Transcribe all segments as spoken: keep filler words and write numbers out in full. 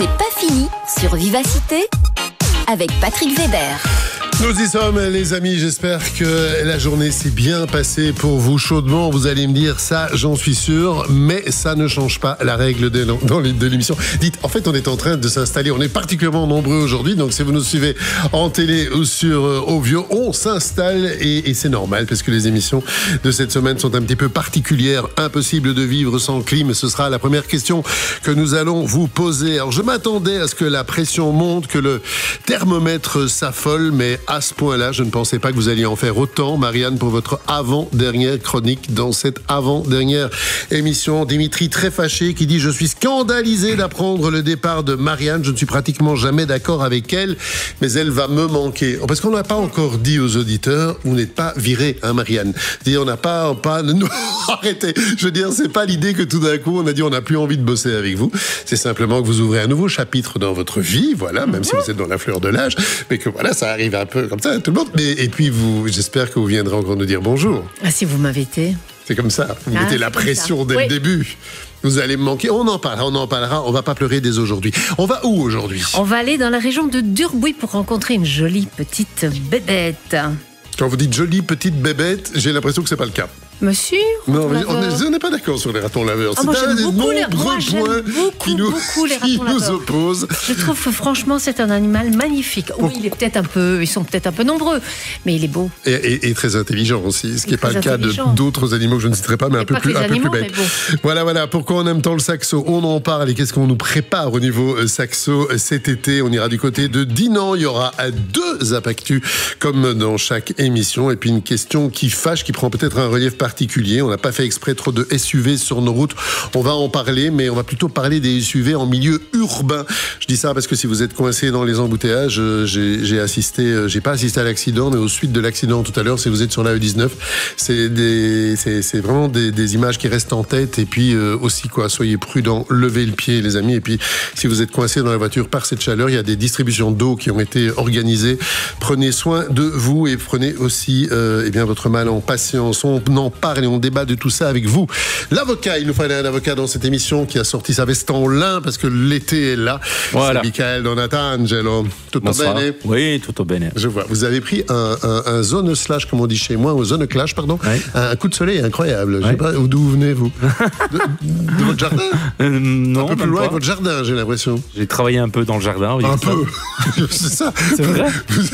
C'est pas fini sur Vivacité avec Patrick Weber. Nous y sommes, les amis. J'espère que la journée s'est bien passée pour vous chaudement. Vous allez me dire ça, j'en suis sûr, mais ça ne change pas la règle de, de l'émission. Dites, en fait, on est en train de s'installer. On est particulièrement nombreux aujourd'hui, donc si vous nous suivez en télé ou sur euh, Ovio, on s'installe et, et c'est normal parce que les émissions de cette semaine sont un petit peu particulières. Impossible de vivre sans clim. Ce sera la première question que nous allons vous poser. Alors, je m'attendais à ce que la pression monte, que le thermomètre s'affole, mais à ce point-là, je ne pensais pas que vous alliez en faire autant, Marianne, pour votre avant-dernière chronique dans cette avant-dernière émission. Dimitri, très fâché, qui dit « Je suis scandalisé d'apprendre le départ de Marianne. Je ne suis pratiquement jamais d'accord avec elle, mais elle va me manquer. » Parce qu'on n'a pas encore dit aux auditeurs « Vous n'êtes pas viré, hein, Marianne ?» C'est-à-dire, on n'a pas... pas non, arrêtez. Je veux dire, c'est pas l'idée que tout d'un coup, on a dit « On n'a plus envie de bosser avec vous. » C'est simplement que vous ouvrez un nouveau chapitre dans votre vie, voilà, même si vous êtes dans la fleur de l'âge, mais que voilà, ça arrive un peu comme ça, tout le monde. Mais, et puis, vous, j'espère que vous viendrez encore nous dire bonjour. Ah, si vous m'invitez. C'est comme ça. Vous ah, mettez la pression dès oui. le début. Vous allez me manquer. On en parlera, on en parlera. On va pas pleurer dès aujourd'hui. On va où aujourd'hui ? On va aller dans la région de Durbuy pour rencontrer une jolie petite bébête. Quand vous dites jolie petite bébête, j'ai l'impression que c'est pas le cas. Monsieur, non, on n'est pas d'accord sur les ratons laveurs. Ah, c'est moi, un des nombreux les... moi, points beaucoup, qui nous, beaucoup les qui nous opposent. Je trouve que franchement, c'est un animal magnifique. Oui, il est peut-être un peu, ils sont peut-être un peu nombreux, mais il est beau. Et, et, et très intelligent aussi, ce qui n'est pas le cas de, d'autres animaux que je ne citerai pas, mais un peu plus, un peu plus bête. Bon. Voilà, voilà. Pourquoi on aime tant le saxo ? On en parle et qu'est-ce qu'on nous prépare au niveau saxo cet été ? On ira du côté de Dinan. Il y aura deux Zapactus comme dans chaque émission. Et puis une question qui fâche, qui prend peut-être un relief particulier. On n'a pas fait exprès trop de S U V sur nos routes. On va en parler, mais on va plutôt parler des S U V en milieu urbain. Je dis ça parce que si vous êtes coincé dans les embouteillages, j'ai, j'ai assisté, j'ai pas assisté à l'accident, mais aux suites de l'accident tout à l'heure, si vous êtes sur la E dix-neuf, c'est des, c'est, c'est vraiment des, des images qui restent en tête. Et puis euh, aussi, quoi, soyez prudents, levez le pied, les amis. Et puis, si vous êtes coincé dans la voiture par cette chaleur, il y a des distributions d'eau qui ont été organisées. Prenez soin de vous et prenez aussi, euh, eh bien, votre mal en patience. On en parle et on débat de tout ça avec vous. L'avocat, il nous fallait un avocat dans cette émission qui a sorti sa veste en lin parce que l'été est là. Voilà. C'est Michael Donatangelo. Tutto bene? Oui, tutto bene. Je vois. Vous avez pris un, un, un zone slash, comme on dit chez moi, ou zone clash, pardon. Ouais. Un coup de soleil incroyable. Je sais pas, d'où venez-vous? de, de votre jardin? euh, Non. Un peu plus loin que votre jardin, j'ai l'impression. J'ai travaillé un peu dans le jardin. Oui, un peu. C'est ça. C'est vrai.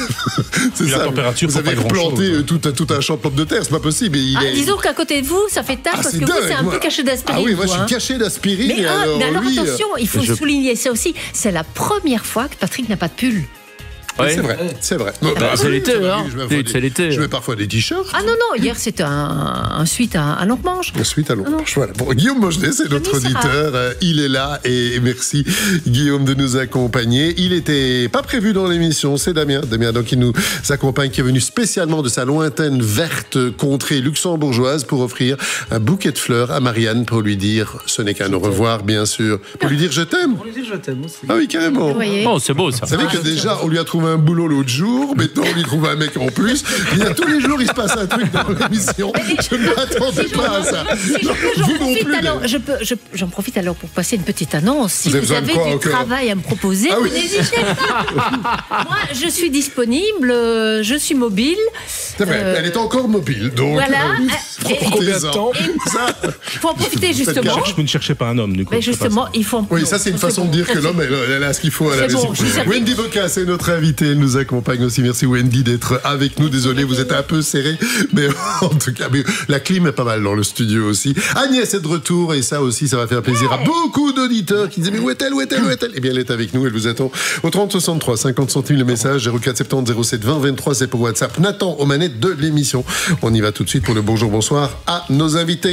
C'est la ça. température, vous avez replanté tout, tout un champ de pommes de terre, c'est pas possible. Il ah, est... Disons qu'à côté de vous, ça fait tâche ah, parce que dingue. Vous, c'est un moi... peu caché d'aspirine. Ah oui, moi, vous, je suis hein. caché d'aspirine. Mais, ah, alors, mais alors, lui, attention, il faut je... souligner ça aussi. C'est la première fois que Patrick n'a pas de pull. Ouais. C'est vrai, c'est vrai. Bah, bah, c'est l'été, hein. C'est l'été. Je mets parfois des t-shirts. Ah non, non, hier c'était un, un suite à, à longue manche. Un suite à longue manche, voilà. Bon, Guillaume Mogenet, c'est notre auditeur. Euh, il est là et merci, Guillaume, de nous accompagner. Il n'était pas prévu dans l'émission, c'est Damien. Damien, donc, il nous accompagne, qui est venu spécialement de sa lointaine verte contrée luxembourgeoise pour offrir un bouquet de fleurs à Marianne pour lui dire, ce n'est qu'un au revoir, bien sûr. Pour lui dire je t'aime. Pour lui dire je t'aime aussi. Ah oui, carrément. Oh, c'est beau ça. Vous savez que déjà, on lui a trouvé un boulot l'autre jour, maintenant on lui trouve un mec en plus. Il y a tous les jours, il se passe un truc dans l'émission. Je ne m'attendais si pas à ça. Si non, je peux, j'en, vous profite non plus, alors, mais... je peux, je, j'en profite alors pour passer une petite annonce. Si vous, vous avez quoi, du encore travail à me proposer, ah, oui. n'hésitez pas. Moi, je suis disponible, je suis mobile. C'est vrai, euh... elle est encore mobile. Donc, voilà. Euh, et, combien de temps Il faut en profiter justement. Je ne cherchais pas un homme, du coup. Mais justement, il faut en Oui, ça, c'est une façon de dire que l'homme, elle, elle a ce qu'il faut à la maison. Bon, Wendy Boca, c'est notre invitée. Elle nous accompagne aussi. Merci Wendy d'être avec nous. Désolé, vous êtes un peu serré, mais en tout cas, mais la clim est pas mal dans le studio aussi. Agnès est de retour et ça aussi, ça va faire plaisir à beaucoup d'auditeurs qui disaient mais où est-elle, où est-elle, où est-elle ? Eh bien, elle est avec nous, elle vous attend au trente soixante-trois, cinquante centimes le message, zéro quatre soixante-dix zéro sept vingt vingt-trois, c'est pour WhatsApp. Nathan aux manettes de l'émission. On y va tout de suite pour le bonjour, bonsoir à nos invités.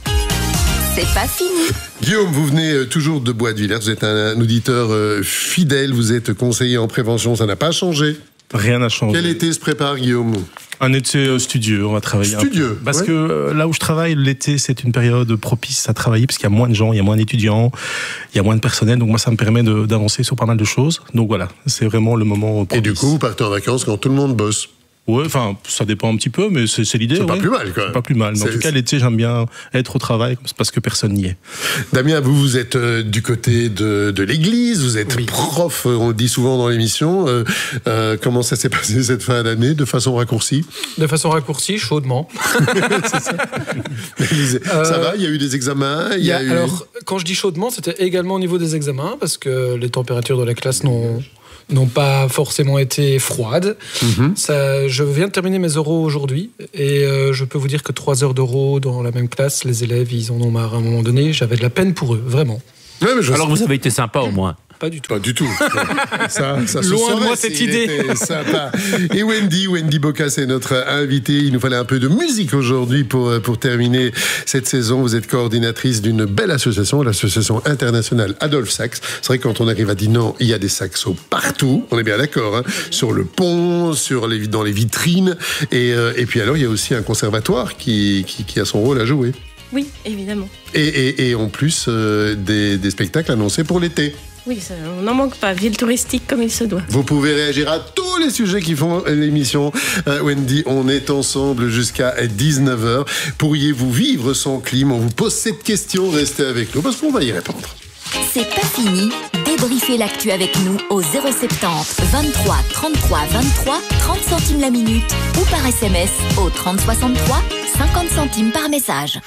C'est pas fini. Guillaume, vous venez toujours de Bois de Villers, vous êtes un, un auditeur euh, fidèle, vous êtes conseiller en prévention, ça n'a pas changé. Rien n'a changé. Quel été se prépare, Guillaume ? Un été euh, studieux, on va travailler. Studieux, parce ouais. que euh, là où je travaille, l'été, c'est une période propice à travailler, parce qu'il y a moins de gens, il y a moins d'étudiants, il y a moins de personnel, donc moi, ça me permet de, d'avancer sur pas mal de choses. Donc voilà, c'est vraiment le moment propice. Et du coup, vous partez en vacances quand tout le monde bosse ? Ouais, enfin, ça dépend un petit peu, mais c'est, c'est l'idée. C'est ouais. pas plus mal, quand même. C'est pas plus mal. Mais en C'est- tout cas, l'été, j'aime bien être au travail parce que personne n'y est. Damien, vous, vous êtes euh, du côté de, de l'église, vous êtes Oui. prof, euh, on le dit souvent dans l'émission. Euh, euh, comment ça s'est passé cette fin d'année, de façon raccourcie? De façon raccourcie, chaudement. L'église, Euh, ça va, il y a eu des examens, il Il y y a a- eu... Alors, quand je dis chaudement, c'était également au niveau des examens, parce que les températures de la classe n'ont, n'ont pas forcément été froides. Mhm. Ça, je viens de terminer mes oraux aujourd'hui, et euh, je peux vous dire que trois heures d'oraux dans la même classe, les élèves, ils en ont marre à un moment donné. J'avais de la peine pour eux, vraiment. Ouais, mais je Alors vous avez été sympa au moins. Pas du tout. Pas du tout. Ça, ça se Loin de saurait moi cette s'il idée. était sympa. Et Wendy, Wendy Bocas est notre invitée. Il nous fallait un peu de musique aujourd'hui pour, pour terminer cette saison. Vous êtes coordinatrice d'une belle association, l'association internationale Adolphe Sax. C'est vrai que quand on arrive à Dinan, il y a des saxos partout. On est bien d'accord, hein, sur le pont, sur les, dans les vitrines. Et, euh, et puis alors, il y a aussi un conservatoire qui, qui, qui a son rôle à jouer. Oui, évidemment. Et, et, et en plus, euh, des, des spectacles annoncés pour l'été. Oui, ça, on n'en manque pas. Ville touristique comme il se doit. Vous pouvez réagir à tous les sujets qui font l'émission. Euh, Wendy, on est ensemble jusqu'à dix-neuf heures. Pourriez-vous vivre sans clim? On vous pose cette question. Restez avec nous parce qu'on va y répondre. C'est pas fini. Débriefez l'actu avec nous au zéro soixante-dix vingt-trois trente-trois vingt-trois, trente centimes la minute ou par S M S au trente soixante-trois, cinquante centimes par message.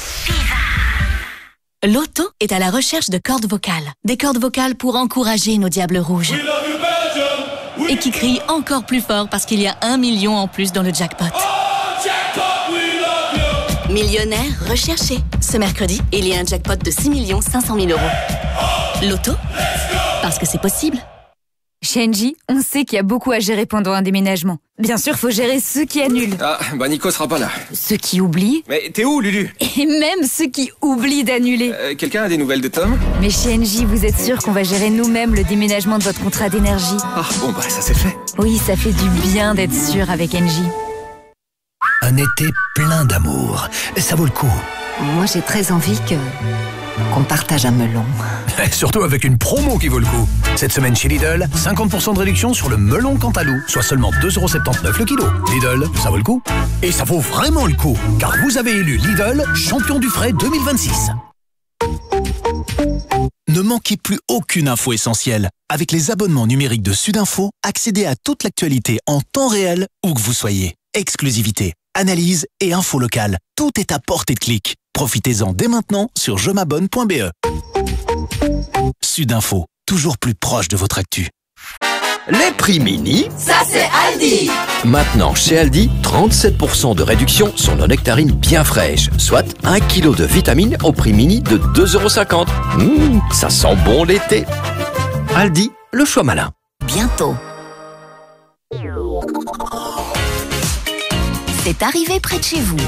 Loto est à la recherche de cordes vocales. Des cordes vocales pour encourager nos diables rouges. Et qui crient encore plus fort parce qu'il y a un million en plus dans le jackpot. Millionnaire recherché. Ce mercredi, il y a un jackpot de six millions cinq cent mille euros. Loto, parce que c'est possible. Chez Engie, on sait qu'il y a beaucoup à gérer pendant un déménagement. Bien sûr, faut gérer ceux qui annulent, Ah, bah Nico sera pas là. ceux qui oublient, Mais t'es où, Lulu? et même ceux qui oublient d'annuler. Euh, Quelqu'un a des nouvelles de Tom? Mais chez Engie, vous êtes sûr qu'on va gérer nous-mêmes le déménagement de votre contrat d'énergie? Ah, bon, bah ça c'est fait. Oui, ça fait du bien d'être sûr avec Engie. Un été plein d'amour. Ça vaut le coup. Moi, j'ai très envie que qu'on partage un melon. Surtout avec une promo qui vaut le coup. Cette semaine chez Lidl, cinquante pour cent de réduction sur le melon Cantalou, soit seulement deux euros soixante-dix-neuf le kilo. Lidl, ça vaut le coup. Et ça vaut vraiment le coup, car vous avez élu Lidl champion du frais deux mille vingt-six. Ne manquez plus aucune info essentielle. Avec les abonnements numériques de Sudinfo, accédez à toute l'actualité en temps réel, où que vous soyez. Exclusivité, analyse et info locale. Tout est à portée de clic. Profitez-en dès maintenant sur je m'abonne point b e. Sudinfo, toujours plus proche de votre actu. Les prix mini, Ça, c'est Aldi. maintenant chez Aldi, trente-sept pour cent de réduction sur nos nectarines bien fraîches, soit un kilo de vitamines au prix mini de deux euros cinquante. Mmh, ça sent bon l'été. Aldi, le choix malin. Bientôt. C'est arrivé près de chez vous.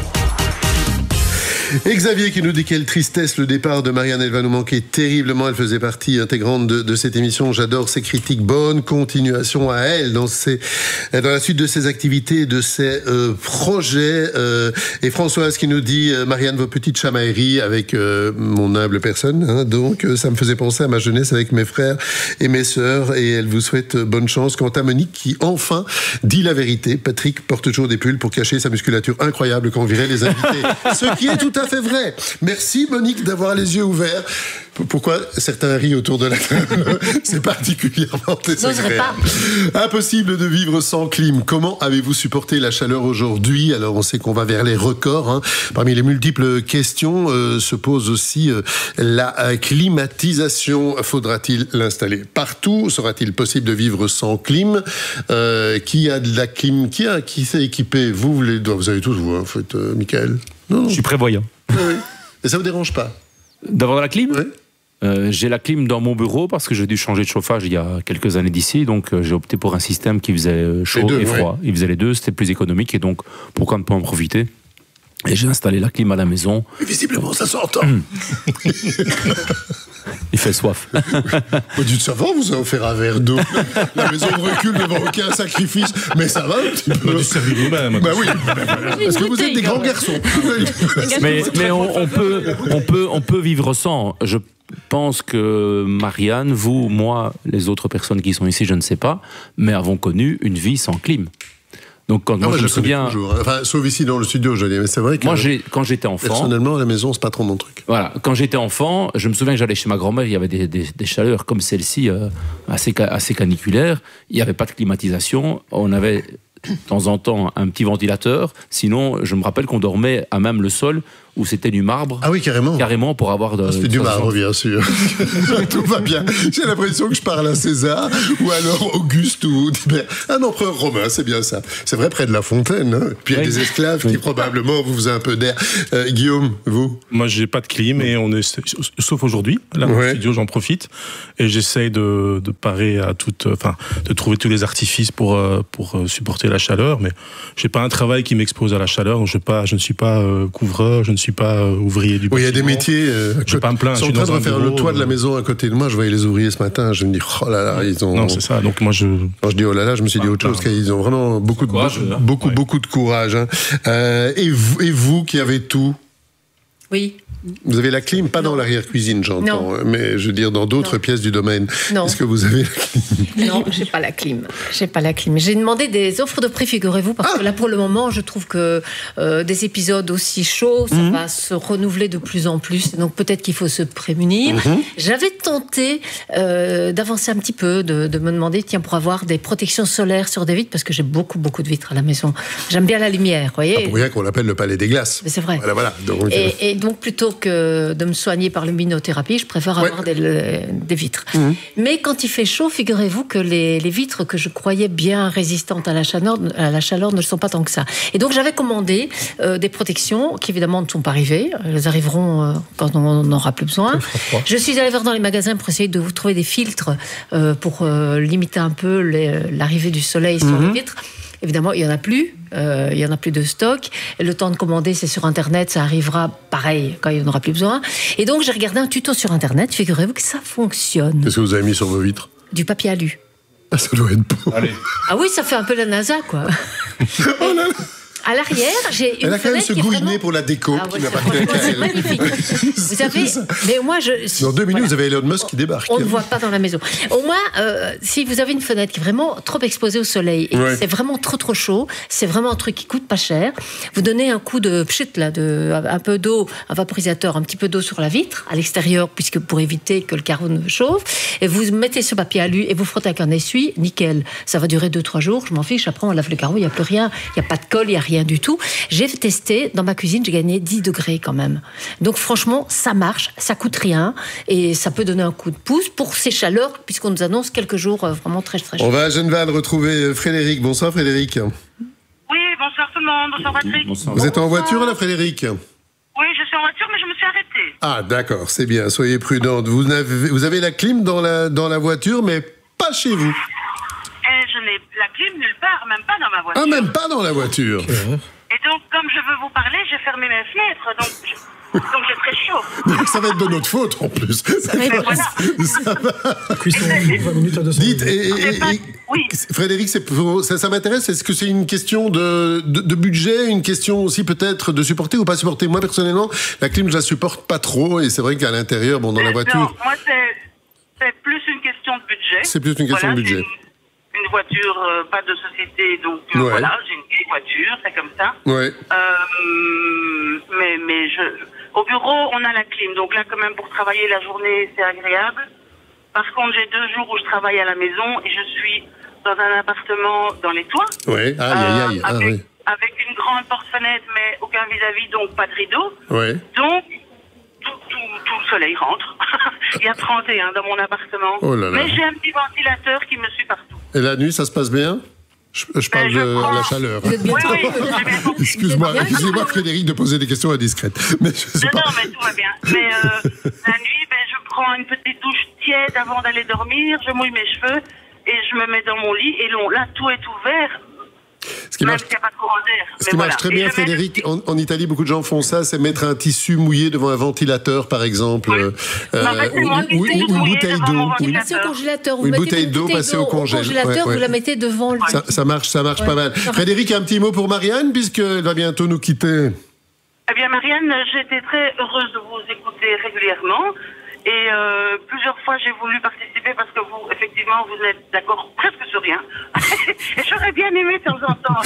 Et Xavier qui nous dit quelle tristesse, le départ de Marianne, elle va nous manquer terriblement. Elle faisait partie intégrante de, de cette émission. J'adore ses critiques. Bonne continuation à elle dans, ses, dans la suite de ses activités, de ses euh, projets. Euh, et Françoise qui nous dit euh, Marianne, vos petites chamailleries avec euh, mon humble personne. Hein, donc, euh, ça me faisait penser à ma jeunesse avec mes frères et mes sœurs. Et elle vous souhaite euh, bonne chance. Quant à Monique qui enfin dit la vérité. Patrick porte toujours des pulls pour cacher sa musculature incroyable quand on virait les invités. Ce qui est tout à fait vrai. Merci Monique d'avoir les yeux ouverts. Pourquoi certains rient autour de la table? C'est particulièrement désagréable. Impossible de vivre sans clim. Comment avez-vous supporté la chaleur aujourd'hui? Alors on sait qu'on va vers les records. Hein. Parmi les multiples questions euh, se pose aussi euh, la euh, climatisation. Faudra-t-il l'installer partout? Sera-t-il possible de vivre sans clim? euh, Qui a de la clim? Qui a qui s'est équipé? Vous, les deux, vous avez tous vous, en fait, euh, Michael. Non, non. Je suis prévoyant. Oui. Et ça vous dérange pas? D'avoir la clim? Oui. Euh, j'ai la clim dans mon bureau parce que j'ai dû changer de chauffage il y a quelques années d'ici, donc euh, j'ai opté pour un système qui faisait euh, chaud deux, et froid. ouais. Il faisait les deux, c'était plus économique et donc pourquoi ne pas en profiter? Et j'ai installé la clim à la maison. Et visiblement, ça s'entend. Il fait soif. Pas du ça va, vous a offert un verre d'eau. La maison de recul devant aucun sacrifice, mais ça va un petit peu. Du servir vous-même. Bah oui, parce que vous êtes des grands garçons. mais mais on, on peut, on, peut, on peut vivre sans. Je pense que Marianne, vous, moi, les autres personnes qui sont ici, je ne sais pas, mais avons connu une vie sans clim. Donc quand Ah, moi, moi, je me le connais souviens, toujours. Enfin, sauf ici dans le studio, je dis. Mais c'est vrai que moi j'ai, quand j'étais enfant, personnellement, à la maison, c'est pas trop mon truc. voilà, quand j'étais enfant, je me souviens que j'allais chez ma grand-mère, il y avait des, des, des chaleurs comme celle-ci, euh, assez, ca- assez caniculaires. Il n'y avait pas de climatisation. On avait de temps en temps un petit ventilateur. Sinon, je me rappelle qu'on dormait à même le sol où c'était du marbre. Ah oui, carrément. Carrément pour avoir de. Ah, c'était du marbre, bien sûr. Tout va bien. J'ai l'impression que je parle à César ou alors Auguste ou un empereur romain, c'est bien ça. C'est vrai, près de La Fontaine. Hein. Puis il y a Oui. des esclaves qui probablement vous faisaient un peu d'air. Euh, Guillaume, vous? Moi, j'ai pas de clim et on est, sauf aujourd'hui. Là, dans Ouais. le studio, j'en profite et j'essaye de, de parer à toute, enfin, de trouver tous les artifices pour, euh, pour euh, supporter la chaleur. Mais j'ai pas un travail qui m'expose à la chaleur. Donc je, pas, je ne suis pas euh, couvreur, je ne suis pas euh, ouvrier du Oui, il y a des bâtiment. métiers. Euh, Je vais pas me plaindre. Ils sont je en suis train de dans un refaire bureau, le toit de la euh, maison à côté de moi. Je voyais les ouvriers ce matin. Je me dis, oh là là, ils ont. Non, c'est ça. Donc moi, je. Quand je dis oh là là, je me suis dit autre chose. Ils ont vraiment beaucoup de Courage, beaucoup, hein. beaucoup, Ouais. beaucoup de courage. Hein. Euh, et, vous, et vous qui avez tout, Oui. vous avez la clim, pas dans l'arrière-cuisine, j'entends, Non. hein, mais je veux dire dans d'autres Non. pièces du domaine. Non. Est-ce que vous avez la clim? Non, j'ai pas la clim. J'ai pas la clim. J'ai demandé des offres de prix, figurez-vous, parce Ah. que là, pour le moment, je trouve que euh, des épisodes aussi chauds, ça Mhm. va se renouveler de plus en plus. Donc peut-être qu'il faut se prémunir. Mhm. J'avais tenté euh, d'avancer un petit peu, de, de me demander, tiens, pour avoir des protections solaires sur des vitres, parce que j'ai beaucoup, beaucoup de vitres à la maison. J'aime bien la lumière, vous voyez. Pas pour rien qu'on l'appelle le palais des glaces. Mais c'est vrai. Voilà, voilà. Donc, euh, Et, et donc, plutôt que de me soigner par luminothérapie, je préfère Ouais. avoir des, le- des vitres. Mhm. Mais quand il fait chaud, figurez-vous que les, les vitres que je croyais bien résistantes à la chaleur, à la chaleur ne le sont pas tant que ça. Et donc, j'avais commandé euh, des protections qui, évidemment, ne sont pas arrivées. Elles arriveront euh, quand on n'aura plus besoin. Je suis allée voir dans les magasins pour essayer de vous trouver des filtres euh, pour euh, limiter un peu les- l'arrivée du soleil sur les vitres. Évidemment, il n'y en a plus. Euh, il n'y en a plus de stock. Et le temps de commander, c'est sur Internet. Ça arrivera pareil quand il n'y en aura plus besoin. Et donc, j'ai regardé un tuto sur Internet. Figurez-vous que ça fonctionne. Qu'est-ce que vous avez mis sur vos vitres? Du papier alu. Ah, ça doit être beau. Allez. Ah oui, ça fait un peu la NASA, quoi. Oh là là. À l'arrière, j'ai une Elle a quand même fenêtre ce qui est gouinet vraiment- pour la déco Ah qui ouais, n'a c'est pas fait franchement, avec c'est elle. magnifique. Vous savez, mais moi, je. Dans deux minutes, voilà. vous avez Elon Musk qui débarque. On ne voit pas dans la maison. Au moins, euh, si vous avez une fenêtre qui est vraiment trop exposée au soleil et Ouais. que c'est vraiment trop trop chaud, c'est vraiment un truc qui coûte pas cher. Vous donnez un coup de pchit là, de un peu d'eau, un vaporisateur, un petit peu d'eau sur la vitre à l'extérieur, puisque pour éviter que le carreau ne chauffe, et vous mettez ce papier alu et vous frottez avec un essuie, nickel. Ça va durer deux trois jours. Je m'en fiche. Après, on lave le carreau, il y a plus rien, il y a pas de colle, il y a rien du tout. J'ai testé dans ma cuisine, j'ai gagné dix degrés quand même. Donc franchement, ça marche, ça coûte rien et ça peut donner un coup de pouce pour ces chaleurs, puisqu'on nous annonce quelques jours euh, vraiment très très chauds. On va à Genneval retrouver Frédéric. Bonsoir Frédéric. Oui, bonsoir tout le monde, bonsoir Patrick. Vous êtes en voiture là Frédéric? Oui, je suis en voiture, mais je me suis arrêtée. Ah d'accord, c'est bien, soyez prudente. Vous avez, vous avez la clim dans la, dans la voiture, mais pas chez vous. Et je n'ai la clim nulle part, même pas dans ma voiture. Ah, même pas dans la voiture. Et donc, comme je veux vous parler, j'ai fermé mes fenêtres, donc, je- donc j'ai très chaud. Donc ça va être de notre faute en plus. Mais voilà. Ça va. Cuisson vingt minutes à deux cents. Dites, et, et- C'est pas- et- Oui. Frédéric, c'est pour- ça, ça m'intéresse. Est-ce que c'est une question de, de, de budget, une question aussi peut-être de supporter ou pas supporter? Moi personnellement, la clim, je la supporte pas trop, et c'est vrai qu'à l'intérieur, bon, dans la Non, voiture, moi, c'est, c'est plus une question de budget. c'est plus une question Voilà, de budget. j'ai Une, une voiture, euh, pas de société, donc euh, Ouais. voilà, j'ai une vieille voiture, c'est comme ça. Ouais. Euh, mais mais je, au bureau, on a la clim. Donc là, quand même, pour travailler la journée, c'est agréable. Par contre, j'ai deux jours où je travaille à la maison et je suis dans un appartement dans les toits. Ouais. Aïe, aïe, aïe. Euh, Ah, avec, oui. avec une grande porte-fenêtre, mais aucun vis-à-vis, donc pas de rideau. Ouais. Donc, tout, tout, tout le soleil rentre. Il y a trente et un dans mon appartement. Oh là là. Mais j'ai un petit ventilateur qui me suit partout. Et la nuit, ça se passe bien? Je, je parle Ben, je de prends- la chaleur. Vous êtes bien Oui, oui, tombé. j'ai bien compris. Excuse-moi, Vous êtes bien excusez-moi Frédéric de poser des questions indiscrètes. Mais je sais Non, pas. non, mais tout va bien. Mais euh, la nuit, ben, je prends une petite douche tiède avant d'aller dormir, je mouille mes cheveux et je me mets dans mon lit. Et long, là, tout est ouvert, Ce qui même marche, s'il n'y a pas de courant d'air. ce Mais qui voilà. marche très Et bien, je mets- Frédéric, en, en Italie, beaucoup de gens font ça, c'est mettre un tissu mouillé devant un ventilateur, par exemple, Oui. euh, Mais en fait, c'est moi qui ou, fais ou- le ou une mouillé bouteille devant d'eau. mon Oui. Vous passez au congélateur, vous Une mettez bouteille une d'eau bouteille passée d'eau au congèle. congélateur, Ouais, ouais. vous la mettez devant le... Ça, ça marche, ça marche Ouais. pas mal. Ça va. Frédéric, un petit mot pour Marianne, puisqu'elle va bientôt nous quitter. Eh bien, Marianne, j'étais très heureuse de vous écouter régulièrement. Et euh, plusieurs fois, j'ai voulu participer parce que vous, effectivement, vous n'êtes d'accord presque sur rien. Et j'aurais bien aimé de temps en temps.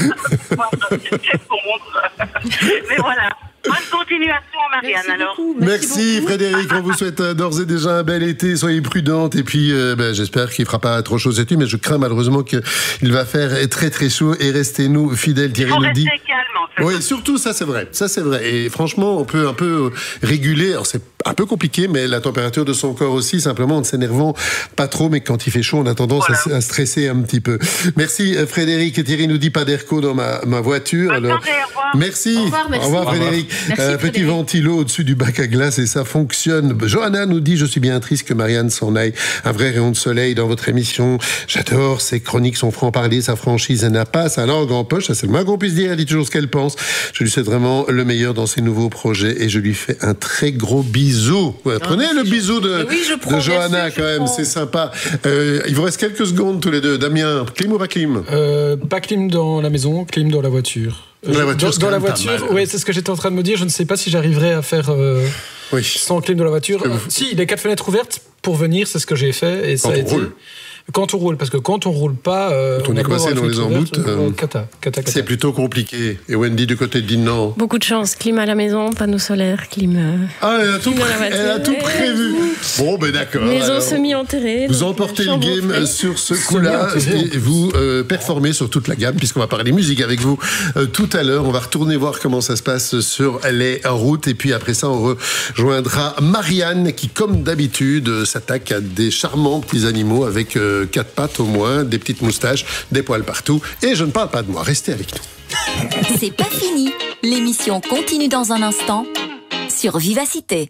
Mais voilà. Bonne continuation, Marianne, Merci alors. beaucoup, Merci, merci beaucoup. Frédéric, on vous souhaite euh, d'ores et déjà un bel été, soyez prudente et puis euh, ben, j'espère qu'il ne fera pas trop chaud cette nuit, mais je crains malheureusement qu'il va faire très très chaud et restez-nous fidèles. Thierry Il faut nous dit... rester calme, en fait. Oui, surtout ça c'est vrai, ça c'est vrai et franchement on peut un peu réguler, alors c'est un peu compliqué mais la température de son corps aussi, simplement en ne s'énervant pas trop, mais quand il fait chaud on a tendance voilà. à, à stresser un petit peu. Merci Frédéric, et Thierry nous dit pas d'airco dans ma, ma voiture. Bonne alors... journée, au revoir. Merci. Au revoir, merci. Au revoir Frédéric. Merci, Euh, Frédéric. petit ventilo au-dessus du bac à glace et ça fonctionne. Johanna nous dit: je suis bien triste que Marianne s'en aille. Un vrai rayon de soleil dans votre émission. J'adore ses chroniques, son franc-parler, sa franchise. Elle n'a pas sa langue en poche. Ça, c'est le moins qu'on puisse dire. Elle dit toujours ce qu'elle pense. Je lui souhaite vraiment le meilleur dans ses nouveaux projets et je lui fais un très gros bisou. Ouais, prenez Ah, le bisou de, oui, je prends, de Johanna sûr, quand même. prends. C'est sympa. Euh, il vous reste quelques secondes tous les deux. Damien, clim ou pas clim? Euh, pas clim dans la maison, clim dans la voiture. Dans la voiture, dans, c'est dans quand la même pas voiture, mal. oui, c'est ce que j'étais en train de me dire. Je ne sais pas si j'arriverai à faire euh, Oui. sans clim dans la voiture. vous- Si, les quatre fenêtres ouvertes pour venir, c'est ce que j'ai fait. Et Quand ça a on été... roule. Quand on roule, parce que quand on roule pas, euh, Quand on a est beau avoir coincé la dans les fenêtre ouverte, emboutes, euh, euh, cata, cata, cata. C'est plutôt compliqué. Et Wendy du côté dit non. Beaucoup de chance. Clim à la maison, panneaux solaires, clim. euh, Ah, elle a tout, Clim dans la pré- elle a voiture. tout prévu. Bon, ben d'accord. Maison alors. semi-enterrée. Vous donc, emportez le chambre au game frais. sur ce coup-là et vous euh, performez sur toute la gamme puisqu'on va parler musique avec vous euh, tout à l'heure. On va retourner voir comment ça se passe sur les routes et puis après ça on rejoindra Marianne qui comme d'habitude euh, s'attaque à des charmants petits animaux avec euh, quatre pattes au moins, des petites moustaches, des poils partout et je ne parle pas de moi. Restez avec nous. C'est pas fini. L'émission continue dans un instant sur Vivacité.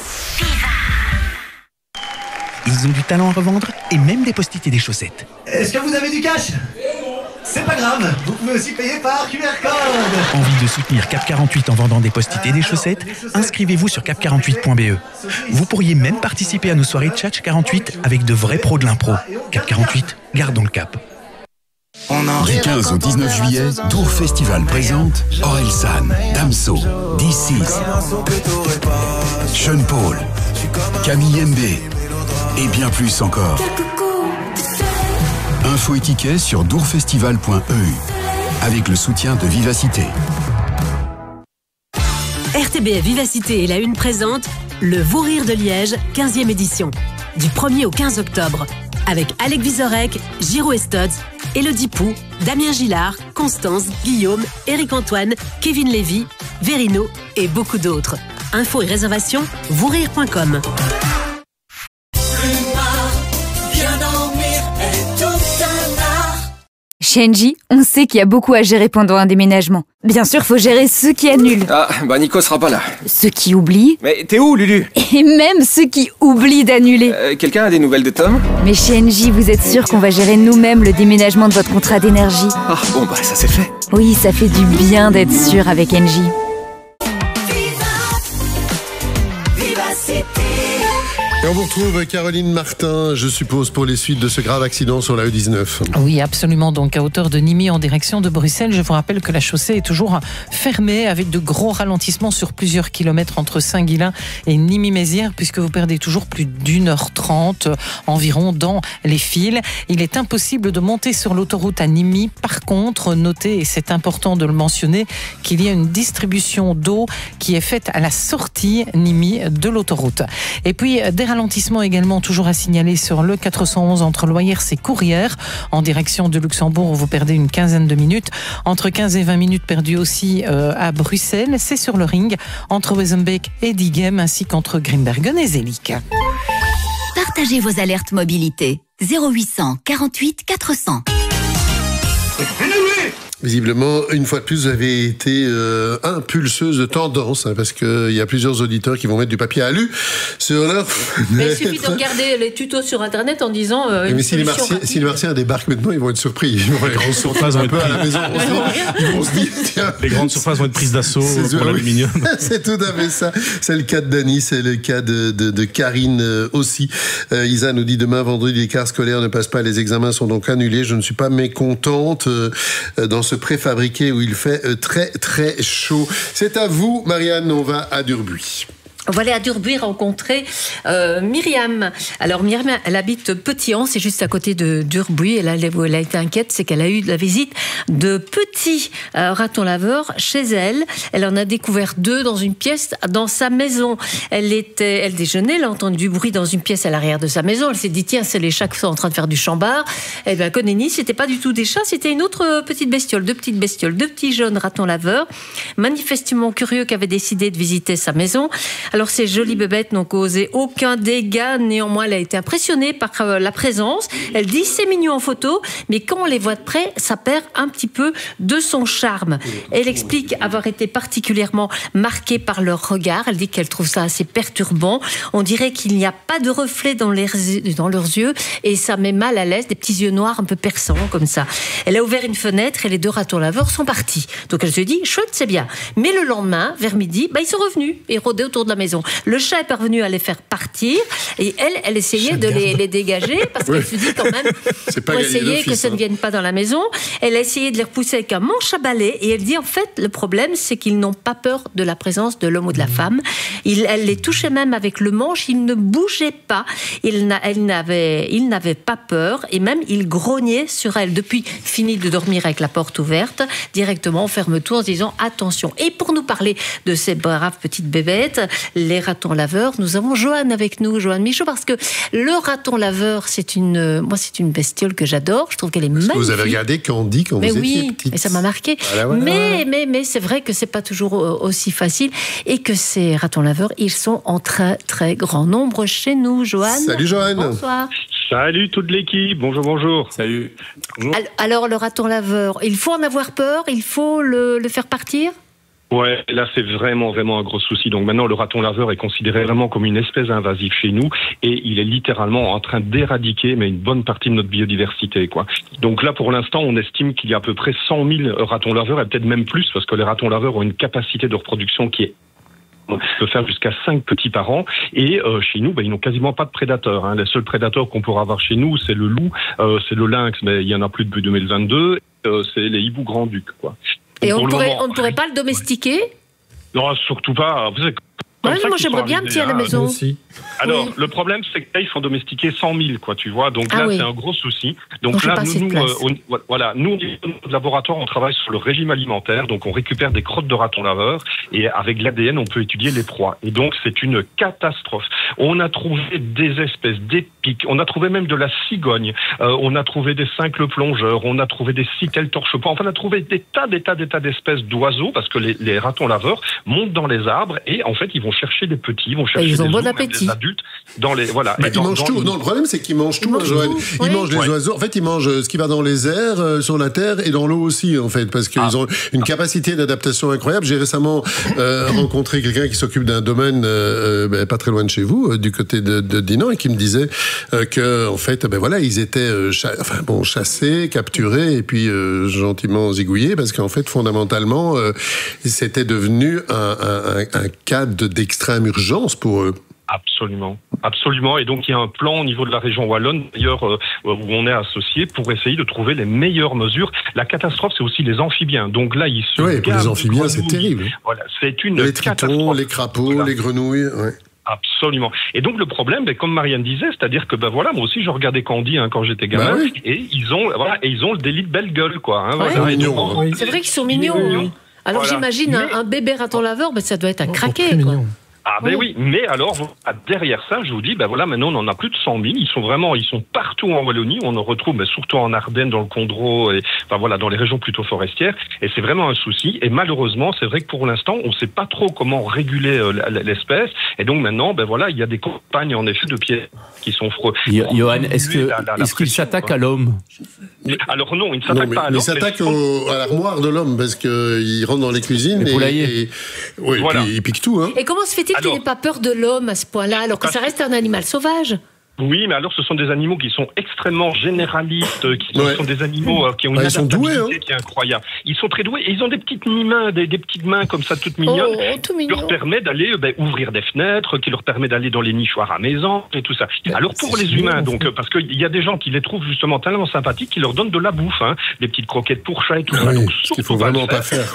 Ils ont du talent à revendre et même des post-it et des chaussettes. Est-ce que vous avez du cash? C'est pas grave, vous pouvez aussi payer par Q R code. Envie de soutenir Cap quarante-huit en vendant des post-it et des chaussettes? Inscrivez-vous sur cap quarante-huit point b e. Vous pourriez même participer à nos soirées Tchatch quarante-huit avec de vrais pros de l'impro. Cap quarante-huit, gardons le cap. Du quinze au dix-neuf juillet, Dour Festival présente Orelsan, Damso, D six, Sean Paul, Camille Mbé et bien plus encore. Info et tickets sur dourfestival point e u avec le soutien de Vivacité. R T B F Vivacité et la Une présente le Vourir de Liège, quinzième édition. Du premier au quinze octobre. Avec Alec Vizorek, Giro Estods, Elodie Pou, Damien Gillard, Constance, Guillaume, Éric Antoine, Kevin Lévy, Verino et beaucoup d'autres. Infos et réservations, vourir point com. Chez Engie, on sait qu'il y a beaucoup à gérer pendant un déménagement. Bien sûr, faut gérer ceux qui annulent, Ah, bah Nico sera pas là. ceux qui oublient, Mais t'es où, Lulu? et même ceux qui oublient d'annuler. Euh, Quelqu'un a des nouvelles de Tom? Mais chez Engie, vous êtes sûr qu'on va gérer nous-mêmes le déménagement de votre contrat d'énergie? Ah, bon, bah ça c'est fait. Oui, ça fait du bien d'être sûr avec Engie. Et on vous retrouve Caroline Martin, je suppose, pour les suites de ce grave accident sur la E dix-neuf. Oui, absolument. Donc, à hauteur de Nîmes en direction de Bruxelles, je vous rappelle que la chaussée est toujours fermée avec de gros ralentissements sur plusieurs kilomètres entre Saint-Guilain et Nîmes-Mézières, puisque vous perdez toujours plus d'une heure trente environ dans les fils. Il est impossible de monter sur l'autoroute à Nîmes. Par contre, notez, et c'est important de le mentionner, qu'il y a une distribution d'eau qui est faite à la sortie Nîmes de l'autoroute. Et puis, des ralentissements également toujours à signaler sur le quatre cent onze entre Loyers et Courrières en direction de Luxembourg où vous perdez une quinzaine de minutes. Entre quinze et vingt minutes perdues aussi euh, à Bruxelles. C'est sur le ring entre Wezenbeek et Diegem ainsi qu'entre Grimbergen et Zelik. Partagez vos alertes mobilité. zéro huit cent quarante-huit quatre cents. Visiblement, une fois de plus, vous avez été euh, impulseuse de tendance, hein, parce qu'il y a plusieurs auditeurs qui vont mettre du papier à lu sur leur Mais il fenêtre. suffit de regarder les tutos sur Internet en disant. Euh, une Mais si les, solution Martiens, rapide. si les Martiens débarquent maintenant, ils vont être surpris. Ils vont aller se retrouver un peu à la maison. Ils vont se dire, tiens. Les grandes surfaces vont être prises d'assaut C'est- pour oui. l'aluminium. C'est tout à fait ça. C'est le cas de Dany, c'est le cas de, de, de Karine euh, aussi. Euh, Isa nous dit demain, vendredi, les cars scolaires ne passent pas, les examens sont donc annulés. Je ne suis pas mécontente euh, euh, dans ce préfabriqué où il fait euh, très très chaud. C'est à vous, Marianne, on va à Durbuy. On va aller à Durbuy rencontrer euh, Myriam. Alors Myriam, elle habite Petit-An, c'est juste à côté de Durbuy. Elle a, elle a été inquiète, c'est qu'elle a eu la visite de petits euh, ratons laveurs chez elle. Elle en a découvert deux dans une pièce dans sa maison. Elle était, elle déjeunait, elle a entendu du bruit dans une pièce à l'arrière de sa maison. Elle s'est dit tiens, c'est les chats qui sont en train de faire du chambard. Eh bien, Koneni, c'était pas du tout des chats, c'était une autre petite bestiole, deux petites bestioles, deux petits jeunes ratons laveurs, manifestement curieux, qui avaient décidé de visiter sa maison. Alors, ces jolies bébêtes n'ont causé aucun dégât. Néanmoins, elle a été impressionnée par euh, la présence. Elle dit, c'est mignon en photo, mais quand on les voit de près, ça perd un petit peu de son charme. Elle explique avoir été particulièrement marquée par leur regard. Elle dit qu'elle trouve ça assez perturbant. On dirait qu'il n'y a pas de reflet dans, les, dans leurs yeux et ça met mal à l'aise, des petits yeux noirs un peu perçants comme ça. Elle a ouvert une fenêtre et les deux ratons laveurs sont partis. Donc elle se dit, chouette, c'est bien. Mais le lendemain, vers midi, bah, ils sont revenus et rôdaient autour de la maison. Le chat est parvenu à les faire partir et elle, elle essayait de les, les dégager parce qu'elle se dit quand même pour essayer que ça ne vienne pas dans la maison. Elle a essayé de les repousser avec un manche à balai et elle dit en fait le problème c'est qu'ils n'ont pas peur de la présence de l'homme ou de la femme. Il, elle les touchait même avec le manche, ils ne bougeaient pas. Il, n'a, elle n'avait, il n'avait pas peur et même il grognait sur elle. Depuis, fini de dormir avec la porte ouverte, directement on ferme tout en se disant attention. Et pour nous parler de ces braves petites bébêtes, les ratons laveurs, nous avons Joanne avec nous, Joanne Michaud, parce que le raton laveur, c'est une, moi c'est une bestiole que j'adore. Je trouve qu'elle est magnifique. Vous avez regardé Candy quand mais vous oui, étiez petite. Et ça m'a marqué. Voilà, voilà. Mais mais mais c'est vrai que c'est pas toujours aussi facile et que ces ratons laveurs, ils sont en très très grand nombre chez nous. Joanne. Salut Joanne. Bonsoir. Salut toute l'équipe. Bonjour bonjour. Salut. Bonjour. Alors le raton laveur, il faut en avoir peur, il faut le, le faire partir. Ouais, là c'est vraiment vraiment un gros souci. Donc maintenant le raton laveur est considéré vraiment comme une espèce invasive chez nous et il est littéralement en train d'éradiquer mais une bonne partie de notre biodiversité quoi. Donc là pour l'instant on estime qu'il y a à peu près cent mille ratons laveurs et peut-être même plus parce que les ratons laveurs ont une capacité de reproduction qui est peut faire jusqu'à cinq petits par an et euh, chez nous, bah, ils n'ont quasiment pas de prédateurs. Hein. Les seuls prédateurs qu'on pourra avoir chez nous, c'est le loup, euh, c'est le lynx, mais il y en a plus depuis deux mille vingt-deux. Euh, c'est les hiboux grand-ducs, quoi. Et on, pourrait, moment, on ne pourrait pas le domestiquer? Non, surtout pas. Vous savez, ouais, moi j'aimerais bien un petit à la maison. Aussi. Alors, oui. Le problème, c'est que là, ils sont domestiqués cent mille, quoi, tu vois. Donc ah, là, oui. C'est un gros souci. Donc non, là, nous, nous, euh, on, voilà, nous, au niveau de notre laboratoire, on travaille sur le régime alimentaire. Donc, on récupère des crottes de ratons laveurs et avec l'A D N, on peut étudier les proies. Et donc, c'est une catastrophe. On a trouvé des espèces, des pics. On a trouvé même de la cigogne. Euh, on a trouvé des cincles plongeurs. On a trouvé des cicales torche-pois. Enfin, on a trouvé des tas, des tas, des tas d'espèces d'oiseaux parce que les, les ratons laveurs montent dans les arbres et en fait, ils vont chercher des petits, ils vont chercher ils ont des, bon os, appétit. Des adultes dans les voilà. Bah, dans, ils mangent dans tout. les... Non, le problème c'est qu'ils mangent ils tout, mangent Joël. tout. Ils oui. mangent les ouais. oiseaux. En fait, ils mangent ce qui va dans les airs, euh, sur la terre et dans l'eau aussi, en fait, parce qu'ils ah. ont une capacité d'adaptation incroyable. J'ai récemment euh, rencontré quelqu'un qui s'occupe d'un domaine euh, ben, pas très loin de chez vous, euh, du côté de, de Dinan, et qui me disait euh, que en fait, ben voilà, ils étaient euh, cha- enfin bon chassés, capturés et puis euh, gentiment zigouillés, parce qu'en fait, fondamentalement, euh, c'était devenu un, un, un, un cas de, d'extrême urgence pour eux. Absolument, absolument. Et donc il y a un plan au niveau de la région wallonne, d'ailleurs, euh, où on est associé pour essayer de trouver les meilleures mesures. La catastrophe, c'est aussi les amphibiens. Donc là, ils se oui, pour les amphibiens, c'est terrible. Voilà, c'est une les tritons, catastrophe. Les crapauds, voilà. Les grenouilles. Ouais. Absolument. Et donc le problème, ben, comme Marianne disait, c'est-à-dire que ben voilà, moi aussi je regardais Candy hein, quand j'étais gamin, bah oui. et ils ont voilà, et ils ont le délit de belle gueule quoi. Hein, ouais. voilà. Mignon, hein. C'est vrai qu'ils sont mignons. mignons. Alors voilà. J'imagine Mais... un, un bébé raton laveur, ben, ça doit être un craqué. Quoi. Ah ben oui. oui, mais alors derrière ça, je vous dis, ben voilà, maintenant on en a plus de cent mille. Ils sont vraiment, ils sont partout en Wallonie. On en retrouve, ben, surtout en Ardennes, dans le Condro, et enfin voilà, dans les régions plutôt forestières. Et c'est vraiment un souci. Et malheureusement, c'est vrai que pour l'instant, on ne sait pas trop comment réguler euh, l'espèce. Et donc maintenant, ben voilà, il y a des campagnes en effet de pieds qui sont froids. Johan, est-ce que la, la, la est-ce qu'il s'attaque à l'homme? Alors non, il ne s'attaque pas à l'homme. Il s'attaque au, à l'armoire de l'homme parce qu'il rentre dans les cuisines les et, et, oui, voilà. et puis il pique tout. Hein. Et comment se fait-il alors, qu'il n'ait pas peur de l'homme à ce point-là, alors que ça reste un animal sauvage? Oui, mais alors ce sont des animaux qui sont extrêmement généralistes, qui ouais. sont des animaux euh, qui ont une ah, adaptabilité doués, hein. qui est incroyable. Ils sont très doués et ils ont des petites mains, des, des petites mains comme ça toutes mignonnes, oh, tout qui leur permet d'aller ben, ouvrir des fenêtres, qui leur permet d'aller dans les nichoirs à maison et tout ça. Alors pour les humains, donc parce qu'il y a des gens qui les trouvent justement tellement sympathiques, qui leur donnent de la bouffe, hein, des petites croquettes pour chat et tout ah ça. Oui, donc ce qu'il faut vraiment pas faire. Quoi.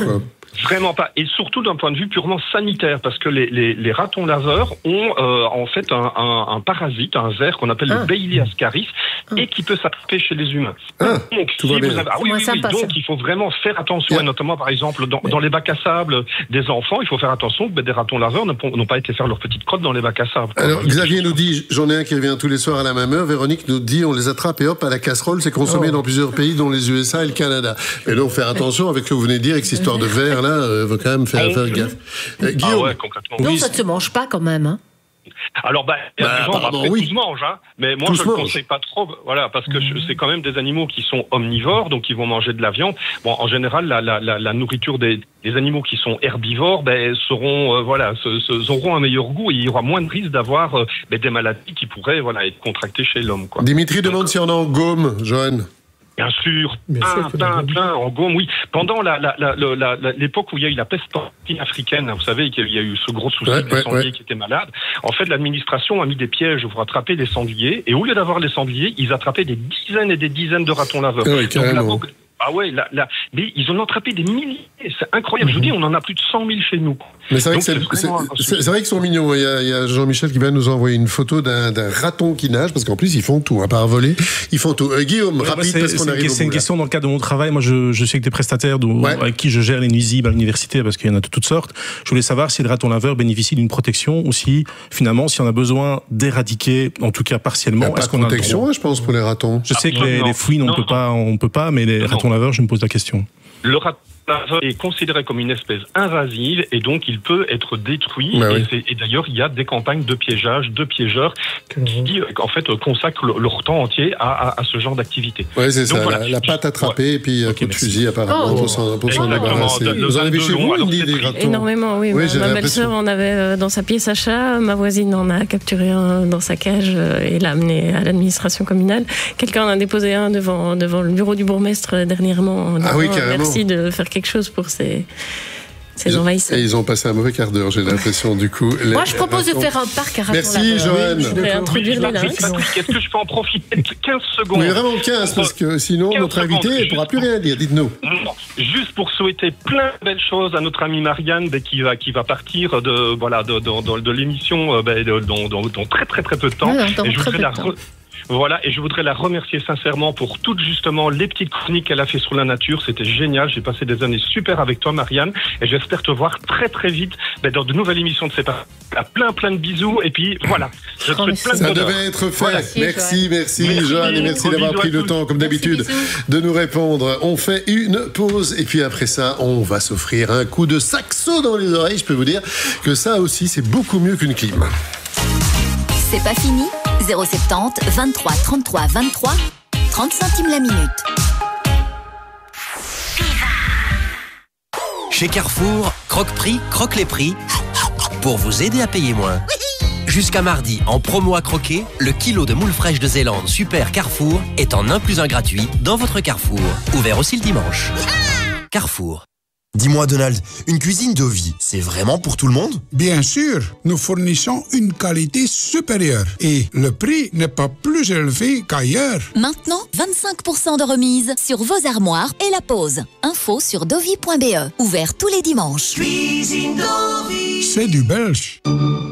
Vraiment pas. Et surtout d'un point de vue purement sanitaire, parce que les, les, les ratons laveurs ont euh, en fait un, un, un parasite, un ver qu'on appelle ah. le Bailey ascaris, ah. et qui peut s'attraper chez les humains. Ah, donc, tout si va bien. vous avez... ah, oui, oui, sympa, oui. Donc, ça. il faut vraiment faire attention, yeah. et notamment, par exemple, dans, dans les bacs à sable des enfants, il faut faire attention que ben, des ratons laveurs n'ont pas été faire leurs petites crottes dans les bacs à sable. Alors, Xavier nous dit, j'en ai un qui revient tous les soirs à la même heure. Véronique nous dit, on les attrape et hop, à la casserole, c'est consommé oh. dans plusieurs pays, dont les U S A et le Canada. Et donc, faire attention avec ce que vous venez de dire, avec cette histoire de verre, là, euh, faut quand même faire, ah, faire gaffe. Euh, Guillaume. Ah ouais, complètement. Non, oui. ça ne se mange pas quand même, hein. Alors, bah, il y a bah, des gens après, oui. tous mangent, hein. Mais moi, tous je ne le mangent. conseille pas trop, voilà, parce que mmh. c'est quand même des animaux qui sont omnivores, donc ils vont manger de la viande. Bon, en général, la, la, la, la nourriture des, des animaux qui sont herbivores, ben, seront, euh, voilà, se, se, auront un meilleur goût et il y aura moins de risque d'avoir euh, ben, des maladies qui pourraient, voilà, être contractées chez l'homme, quoi. Dimitri demande si on a en gomme, Johan. Bien sûr, plein, plein, plein, en gomme, oui. Pendant la, la, la, la, la, l'époque où il y a eu la peste porcine africaine, vous savez qu'il y a eu ce gros souci ouais, des ouais, sangliers ouais. qui étaient malades, en fait, l'administration a mis des pièges pour attraper les sangliers, et au lieu d'avoir les sangliers, ils attrapaient des dizaines et des dizaines de ratons laveurs. Ouais, Donc, la, ah ouais, là, là, mais ils en ont attrapé des milliers, c'est incroyable. Mm-hmm. Je vous dis, on en a plus de cent mille chez nous. Mais c'est vrai, Donc, que c'est, c'est, c'est, c'est, c'est vrai qu'ils sont mignons. Il y a, il y a Jean-Michel qui va nous envoyer une photo d'un, d'un raton qui nage, parce qu'en plus, ils font tout, à part voler, ils font tout. Euh, Guillaume, ouais, rapide, bah parce qu'on c'est, arrive c'est au une bout, question dans le cadre de mon travail. Moi, je, je suis avec des prestataires de, ouais. avec qui je gère les nuisibles à l'université, parce qu'il y en a de toutes sortes. Je voulais savoir si le raton laveur bénéficie d'une protection, ou si, finalement, si on a besoin d'éradiquer, en tout cas partiellement. Il n'y a pas est-ce de qu'on protection, a le je pense, pour les ratons. Je sais que les, les fouines, on ne peut pas, on peut pas, mais les non. ratons laveurs, je me pose la question. Le raton laveur est considéré comme une espèce invasive et donc il peut être détruit. Bah et, oui. c'est, et d'ailleurs, il y a des campagnes de piégeage, de piégeurs qui, en fait, consacrent leur temps entier à, à, à ce genre d'activité. Oui, c'est donc, ça. voilà. La, la patte attrapée ouais. et puis okay, coup de fusil, apparemment, oh. pour s'en, pour s'en débarrasser. De, Vous en avez chez vous, Indy, des ratons? Énormément, oui. oui ma ma belle-sœur en avait euh, dans sa pièce à chat. Ma voisine en a capturé un dans sa cage euh, et l'a amené à l'administration communale. Quelqu'un en a déposé un devant, devant le bureau du bourgmestre euh, dernièrement. Ah oui, carrément. Merci de faire quelque chose pour ces... Ces envahisseurs. Et ils ont passé un mauvais quart d'heure, j'ai l'impression, du coup. Les Moi, je propose ratons. de faire un parc à ratons. Merci, Joanne. Oui, je voudrais introduire les lynx. Est-ce que je peux en profiter quinze secondes? Oui, vraiment quinze, parce que sinon, notre invité ne pourra plus rien dire. Dites-nous. Juste pour souhaiter plein de belles choses à notre amie Marianne, qui va, qui va partir de, voilà, de, de, de, de l'émission dans, dans, dans, dans très, très, très peu de temps. Oui, dans et je très voudrais peu la de temps. re... Voilà, et je voudrais la remercier sincèrement pour toutes justement les petites chroniques qu'elle a fait sur la nature. C'était génial. J'ai passé des années super avec toi, Marianne, et j'espère te voir très très vite ben, dans de nouvelles émissions de C'est pas. Plein plein de bisous et puis voilà. Je te souhaite plein de Ça bonheur. devait être fait. Voilà. Merci, merci, merci, Joanne, et merci d'avoir pris le temps, comme d'habitude, de nous répondre. On fait une pause et puis après ça, on va s'offrir un coup de saxo dans les oreilles. Je peux vous dire que ça aussi, c'est beaucoup mieux qu'une clim. C'est pas fini. zéro soixante-dix, vingt-trois, trente-trois, vingt-trois, trente centimes la minute. Chez Carrefour, Croque-Prix, croque les prix pour vous aider à payer moins. Jusqu'à mardi, en promo à croquer, le kilo de moules fraîches de Zélande Super Carrefour est en un plus un gratuit dans votre Carrefour. Ouvert aussi le dimanche. Carrefour. Dis-moi Donald, une cuisine Dovi, c'est vraiment pour tout le monde? Bien sûr, nous fournissons une qualité supérieure et le prix n'est pas plus élevé qu'ailleurs. Maintenant, vingt-cinq pour cent de remise sur vos armoires et la pause. Info sur dovi point b e. Ouvert tous les dimanches. Cuisine Dovi. C'est du belge.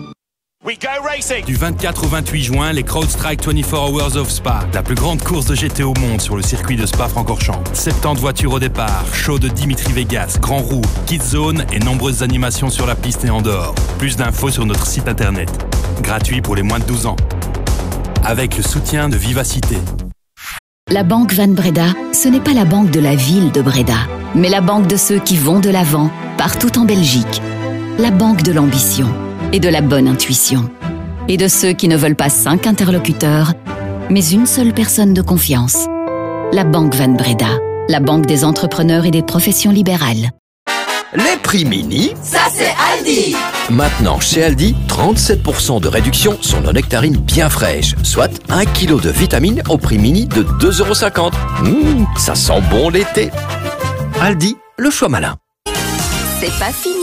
Du vingt-quatre au vingt-huit juin, les CrowdStrike vingt-quatre Hours of Spa, la plus grande course de G T au monde sur le circuit de Spa-Francorchamps. soixante-dix voitures au départ, show de Dimitri Vegas, Grand Roue, Kids Zone et nombreuses animations sur la piste et en dehors. Plus d'infos sur notre site internet. Gratuit pour les moins de douze ans. Avec le soutien de Vivacité. La Banque Van Breda, ce n'est pas la banque de la ville de Breda, mais la banque de ceux qui vont de l'avant, partout en Belgique. La banque de l'ambition et de la bonne intuition. Et de ceux qui ne veulent pas cinq interlocuteurs, mais une seule personne de confiance. La Banque Van Breda, la banque des entrepreneurs et des professions libérales. Les prix mini, ça c'est Aldi. Maintenant chez Aldi, trente-sept pour cent de réduction sur nos nectarines bien fraîches, soit un kilo de vitamines au prix mini de deux euros cinquante. Mmh, ça sent bon l'été. Aldi, le choix malin. C'est pas fini.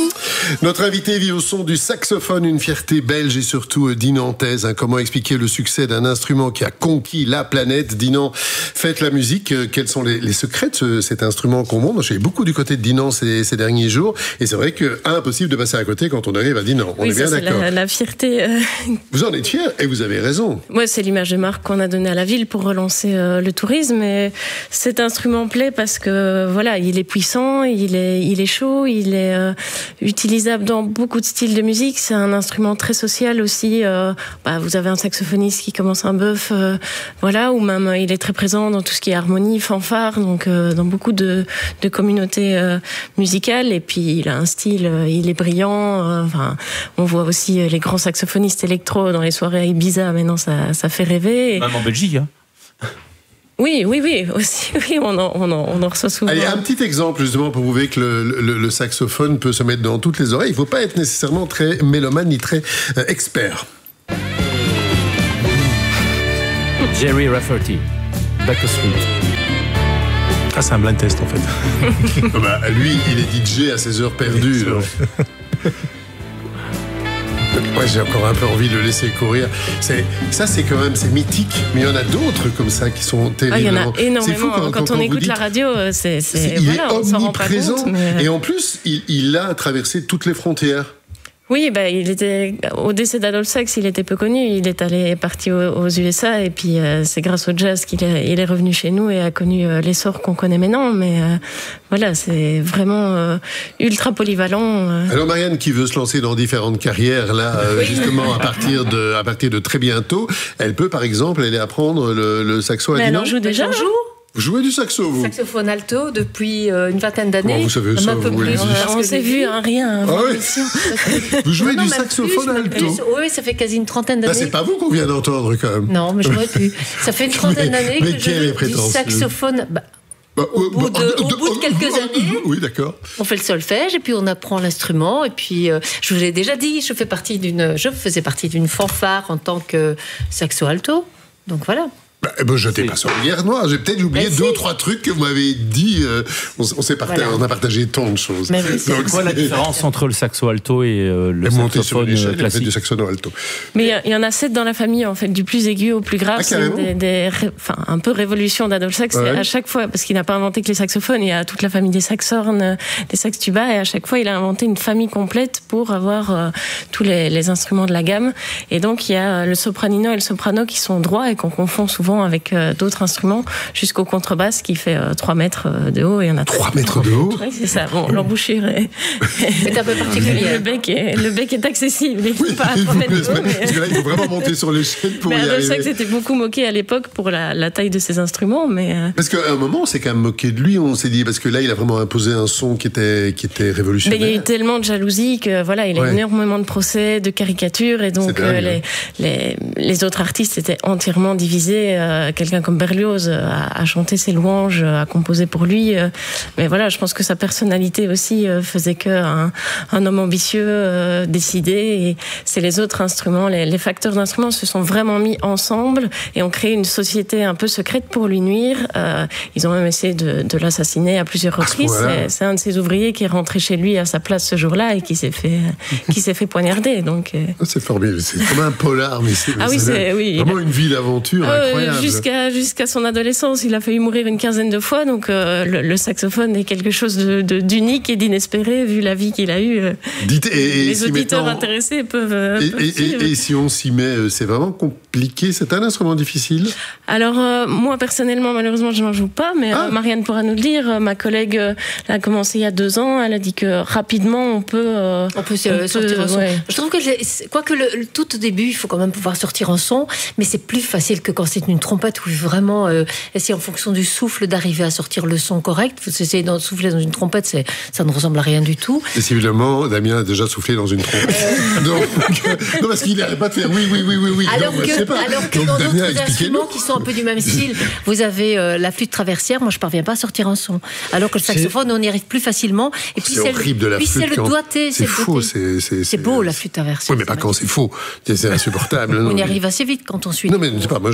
Notre invité vit au son du saxophone, une fierté belge et surtout dinantaise. Hein. Comment expliquer le succès d'un instrument qui a conquis la planète? Dinan, faites la musique. Quels sont les, les secrets de ce, cet instrument qu'on monte? Je suis beaucoup du côté de Dinan ces, ces derniers jours. Et c'est vrai que impossible de passer à côté quand on arrive à Dinan. On oui, est bien ça, d'accord. La, la fierté. Euh... Vous en êtes fier et vous avez raison. Ouais, c'est l'image de marque qu'on a donnée à la ville pour relancer euh, le tourisme. Et cet instrument plaît parce que voilà, il est puissant, il est, il est chaud, il est euh, utilisable dans beaucoup de styles de musique. C'est un instrument très social aussi. Euh, bah, vous avez un saxophoniste qui commence un bœuf, euh, voilà, ou même euh, il est très présent dans tout ce qui est harmonie, fanfare, donc euh, dans beaucoup de, de communautés euh, musicales. Et puis il a un style, euh, il est brillant. Euh, enfin, on voit aussi euh, les grands saxophonistes électro dans les soirées à Ibiza. Maintenant, ça, ça fait rêver. Même en Belgique, hein. Oui, oui, oui, aussi, oui, on en, on en, on en reçoit souvent. Allez, un petit exemple justement pour prouver que le, le, le saxophone peut se mettre dans toutes les oreilles. Il ne faut pas être nécessairement très mélomane ni très euh, expert. Jerry Rafferty, Baker Street. Ah, c'est un blind test en fait. Bah, lui, il est D J à ses heures perdues. Moi, j'ai encore un peu envie de le laisser courir. C'est, ça, c'est quand même, c'est mythique. Mais il y en a d'autres comme ça qui sont terribles. Ah, il y en a énormément. Fou quand, quand, quand on écoute dites, la radio, c'est, c'est, c'est il voilà, est on s'en rend pas compte. Mais... Et en plus, il, il a traversé toutes les frontières. Oui, bah, il était au décès d'Adolphe Sax, il était peu connu. Il est allé parti aux, aux U S A et puis euh, c'est grâce au jazz qu'il est, il est revenu chez nous et a connu euh, l'essor qu'on connaît maintenant. Mais euh, voilà, c'est vraiment euh, ultra polyvalent. Euh. Alors Marianne, qui veut se lancer dans différentes carrières là, euh, oui. justement à partir de à partir de très bientôt, elle peut par exemple aller apprendre le, le saxo à Dinan. Elle en joue déjà. Vous jouez du saxo, vous? Saxophone alto depuis euh, une vingtaine d'années. Comment vous savez ça, un peu vous, plus. On, on s'est vu, hein, rien. Ah oui. Vous jouez non, du saxophone plus, alto? Plus. Oui, ça fait quasi une trentaine d'années. Là, c'est pas vous qu'on vient d'entendre, quand même. Non, mais je n'aurais plus. Ça fait une trentaine d'années mais que je joue du saxophone. Bah, Bah, au, bout de, bah, au bout de quelques bah, années, oui, d'accord. On fait le solfège et puis on apprend l'instrument. Et puis, euh, je vous l'ai déjà dit, je fais partie d'une, je faisais partie d'une fanfare en tant que saxo alto. Donc voilà. Bah, eh ben, jetez pas sur le lierre noir. J'ai peut-être oublié deux ou trois trucs que vous m'avez dit. Euh, on, on, s'est partagé, voilà. on a partagé tant de choses. Mais oui, c'est quoi la différence entre le saxo alto et euh, le saxophone échelle, classique du saxophone alto. Mais il y, y en a sept dans la famille, en fait, du plus aigu au plus grave. Ah, c'est des, des, enfin, un peu révolution d'Adolphe Sax. Ouais. À chaque fois, parce qu'il n'a pas inventé que les saxophones, il y a toute la famille des saxhorns, des sax tuba, et à chaque fois, il a inventé une famille complète pour avoir euh, tous les, les instruments de la gamme. Et donc, il y a le sopranino et le soprano qui sont droits et qu'on confond souvent avec euh, d'autres instruments, jusqu'au contrebasse qui fait euh, trois mètres de haut. Et on a trois mètres de haut? Oui, c'est ça. Bon, l'embouchure est, est un peu particulière. Le bec est, le bec est accessible. Il faut oui, pas à trois mètres de haut. Mais... Parce que là, il faut vraiment monter sur l'échelle pour mais y arriver. Je sais que c'était beaucoup moqué à l'époque pour la, la taille de ses instruments, mais... Parce qu'à un moment, on s'est quand même moqué de lui, on s'est dit, parce que là, il a vraiment imposé un son qui était, qui était révolutionnaire. Mais il y a eu tellement de jalousie que, voilà, il a ouais. énormément de procès, de caricatures, et donc euh, les, les, les autres artistes étaient entièrement divisés. Euh, quelqu'un comme Berlioz a, a chanté ses louanges, a composé pour lui. Euh, mais voilà, je pense que sa personnalité aussi euh, faisait qu'un un homme ambitieux, euh, décidé, et c'est les autres instruments, les, les facteurs d'instruments se sont vraiment mis ensemble et ont créé une société un peu secrète pour lui nuire. Euh, ils ont même essayé de, de l'assassiner à plusieurs reprises. C'est, c'est un de ses ouvriers qui est rentré chez lui à sa place ce jour-là et qui s'est fait, qui s'est fait poignarder. Donc, euh... c'est formidable, c'est comme un polar, mais c'est, ah oui, c'est oui, vraiment une vie d'aventure euh, incroyable. Jusqu'à, jusqu'à son adolescence, il a failli mourir une quinzaine de fois, donc euh, le, le saxophone est quelque chose de, de, d'unique et d'inespéré vu la vie qu'il a eue. Dites, et, et les si auditeurs mettant... intéressés peuvent, et, peuvent et, suivre. Et, et si on s'y met, c'est vraiment compliqué, c'est un instrument difficile? Alors euh, moi personnellement, malheureusement, je n'en joue pas, mais ah. euh, Marianne pourra nous le dire. Ma collègue euh, a commencé il y a deux ans, elle a dit que rapidement on peut... Euh, on peut, on sortir peut, un son. Ouais. Je trouve que, quoique le, le tout au début, il faut quand même pouvoir sortir un son, mais c'est plus facile que quand c'est une trompette où vraiment, euh, essayer en fonction du souffle d'arriver à sortir le son correct. Vous essayez de souffler dans une trompette, c'est, ça ne ressemble à rien du tout. Et évidemment, Damien a déjà soufflé dans une trompette. Donc, non, parce qu'il n'arrête pas de faire oui, oui, oui, oui, oui. Alors non, que, je sais pas. alors que donc, dans Damien, d'autres instruments qui sont un peu du même style, vous avez euh, la flûte traversière, moi je ne parviens pas à sortir un son. Alors que le saxophone, on y arrive plus facilement. Et puis c'est, c'est horrible de la puis flûte. C'est le doigté. C'est, c'est faux. C'est, c'est, c'est beau la flûte traversière. Oui, mais pas quand c'est faux. C'est insupportable. On y arrive assez vite quand on suit. Non, mais je sais pas, moi je suis nul.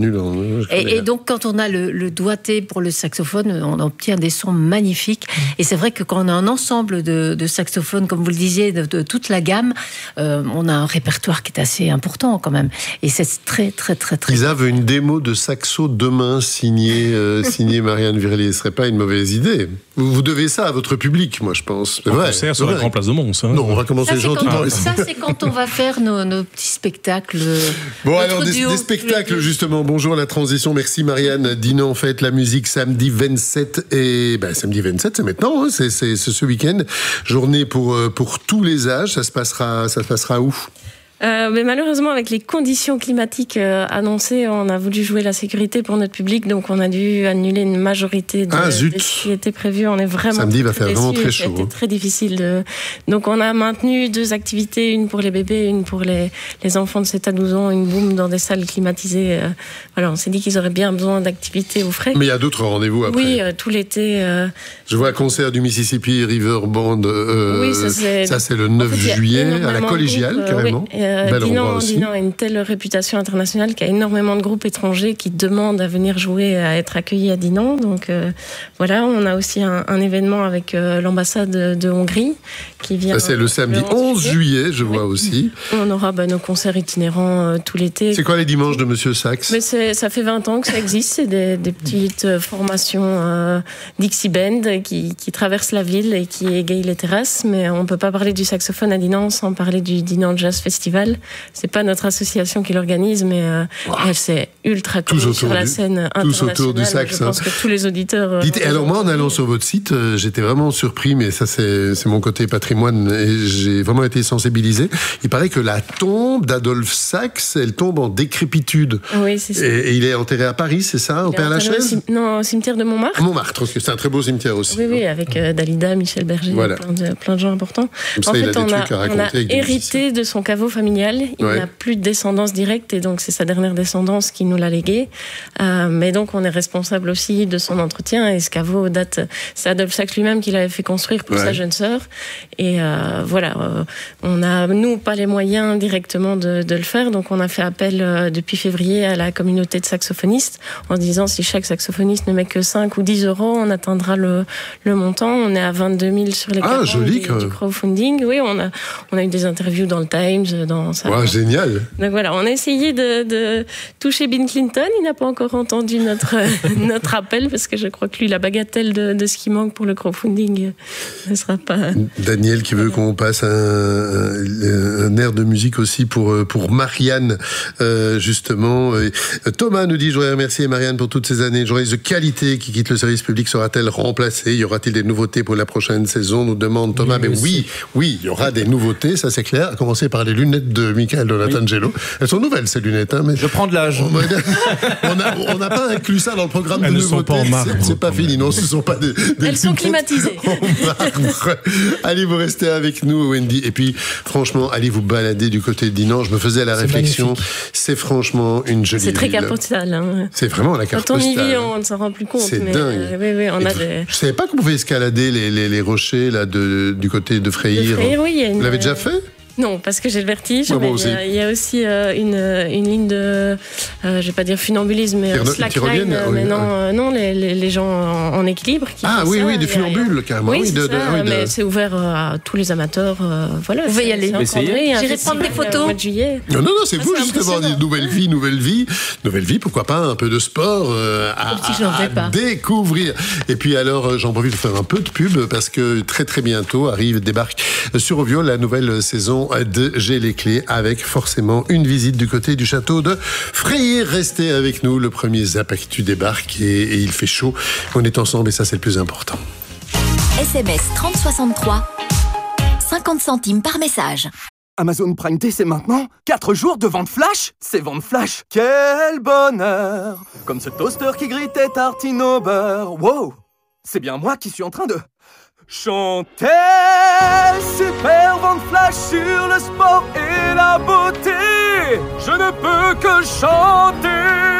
nul. En... Et, et donc, quand on a le, le doigté pour le saxophone, on obtient des sons magnifiques. Et c'est vrai que quand on a un ensemble de, de saxophones, comme vous le disiez, de, de toute la gamme, euh, on a un répertoire qui est assez important quand même. Et c'est très, très, très, très... Isa veut une démo de saxo demain signée, euh, signée Marianne Virlier. Ce serait pas une mauvaise idée. Vous, vous devez ça à votre public, moi, je pense. C'est en vrai. concert sur la Grand Place de Mons. Hein. Non, on va commencer ça, gentiment. Quand, ça, c'est quand on va faire nos, nos petits spectacles. Bon, alors, des, des spectacles, justement. Bonjour à la transition. Merci, Marianne. Dinan, fête la musique samedi vingt-sept. Et ben, samedi vingt-sept, c'est maintenant. Hein, c'est, c'est, c'est ce week-end. Journée pour, pour tous les âges. Ça se passera, ça se passera où ? Euh, mais malheureusement, avec les conditions climatiques euh, annoncées, on a voulu jouer la sécurité pour notre public, donc on a dû annuler une majorité de, ah, de ce qui était prévu. On est vraiment samedi va faire déçus, vraiment très chaud. C'était très difficile. De... Donc on a maintenu deux activités, une pour les bébés, une pour les, les enfants de sept à douze ans, une boum dans des salles climatisées. Euh, voilà, on s'est dit qu'ils auraient bien besoin d'activités au frais. Mais il y a d'autres rendez-vous après. Oui, euh, tout l'été. Euh... Je vois un concert du Mississippi River Band. Euh, oui, ça c'est, ça c'est le neuf en fait, juillet à la collégiale, groupes, carrément. Oui. Euh, Dinan, Dinan a une telle réputation internationale qu'il y a énormément de groupes étrangers qui demandent à venir jouer, à être accueillis à Dinan. Donc euh, voilà, on a aussi un, un événement avec euh, l'ambassade de, de Hongrie qui vient. Ça, c'est le samedi le onze juillet, je oui. vois aussi. On aura bah, nos concerts itinérants euh, tout l'été. C'est quoi les dimanches de Monsieur Sax ? Mais c'est, ça fait vingt ans que ça existe. C'est des, des petites formations euh, Dixie Band qui, qui traversent la ville et qui égayent les terrasses. Mais on ne peut pas parler du saxophone à Dinan sans parler du Dinan Jazz Festival. C'est pas notre association qui l'organise, mais euh, wow. elle s'est ultra connue sur la du, scène internationale. Tous autour du sax. Je pense hein. que tous les auditeurs... Euh, Dites, et alors moi, en allant sur votre site, euh, j'étais vraiment surpris, mais ça c'est, c'est mon côté patrimoine, et j'ai vraiment été sensibilisé. Il paraît que la tombe d'Adolphe Sax, elle tombe en décrépitude. Oui, c'est ça. Et, et il est enterré à Paris, c'est ça, au Père-Lachaise ? cim- Non, au cimetière de Montmartre. Montmartre, parce que c'est un très beau cimetière aussi. Oui, oui, avec euh, Dalida, Michel Berger, voilà. plein, de, plein de gens importants. Comme ça, en il fait, a on, des a, trucs à on a hérité de son caveau familial. Il ouais. n'a plus de descendance directe, et donc c'est sa dernière descendance qui nous l'a légué. Euh, mais donc on est responsable aussi de son entretien, et ce caveau date, c'est Adolphe Sax lui-même qui l'avait fait construire pour ouais. sa jeune sœur. Et euh, voilà, euh, on a, nous, pas les moyens directement de, de le faire, donc on a fait appel euh, depuis février à la communauté de saxophonistes, en disant si chaque saxophoniste ne met que cinq ou dix euros, on atteindra le, le montant. On est à vingt-deux mille sur les ah, joli, du, du crowdfunding. Oui, on a, on a eu des interviews dans le Times, dans ça. Wow, génial. Donc voilà, on a essayé de, de toucher Bill Clinton. Il n'a pas encore entendu notre, notre appel, parce que je crois que lui, la bagatelle de, de ce qui manque pour le crowdfunding ne sera pas... Daniel qui veut qu'on passe un, un, un air de musique aussi pour, pour Marianne, euh, justement. Et Thomas nous dit, je voudrais remercier Marianne pour toutes ces années. Une journaliste de qualité qui quitte le service public sera-t-elle remplacée ? Y aura-t-il des nouveautés pour la prochaine saison ? Nous demande Thomas. Oui, mais oui, oui, il y aura des nouveautés, ça c'est clair. À commencer par les lunettes de Michael Donatangelo. Oui. Elles sont nouvelles, ces lunettes. Hein, mais je prends de l'âge. On n'a pas inclus ça dans le programme Elles de ne nouveautés. Sont pas en marbre, c'est, c'est pas fini, non, ce ne sont pas des, des Elles sont climatisées. Allez, vous restez avec nous, Wendy. Et puis, franchement, allez vous balader du côté de Dinan. Je me faisais la c'est réflexion. Magnifique. C'est franchement une jolie C'est très ville. Carte postale. Hein. C'est vraiment la carte postale. Quand on postale. y vit, on ne s'en rend plus compte. C'est mais dingue. Euh, oui, oui, on a des... Je ne savais pas qu'on pouvait escalader les, les, les rochers là, de, du côté de Freyr. De Freyr, oui. Vous une... l'avez déjà fait ? Non, parce que j'ai le vertige. Ah, mais bon, il, y a, il y a aussi euh, une, une ligne de, euh, je ne vais pas dire funambulisme, mais Tyrone, slackline. Oui, mais non, oui. euh, non les, les, les gens en, en équilibre. Qui ah oui, ça, oui, des funambules, carrément. Oui, oui, c'est de, ça, de, oui, de... mais c'est ouvert à tous les amateurs. Euh, voilà, vous pouvez y aller. J'irai prendre des photos. Au mois de juillet. Non, non, non, c'est ah, vous, c'est justement. Nouvelle vie, nouvelle vie. Nouvelle vie, pourquoi pas un peu de sport euh, à, à, à découvrir. Et puis alors, j'en profite pour faire un peu de pub, parce que très très bientôt arrive, débarque sur Ovio la nouvelle saison de J'ai les clés, avec forcément une visite du côté du château de Freyr. Restez avec nous, le premier Zap Actu débarque et, et il fait chaud. On est ensemble et ça c'est le plus important. S M S trente soixante-trois, cinquante centimes par message. Amazon Prime Day, c'est maintenant. quatre jours de vente flash. C'est vente flash. Quel bonheur. Comme ce toaster qui grille tes tartines au beurre. Wow. C'est bien moi qui suis en train de... chanter. Super vente flash sur le sport et la beauté. Je ne peux que chanter.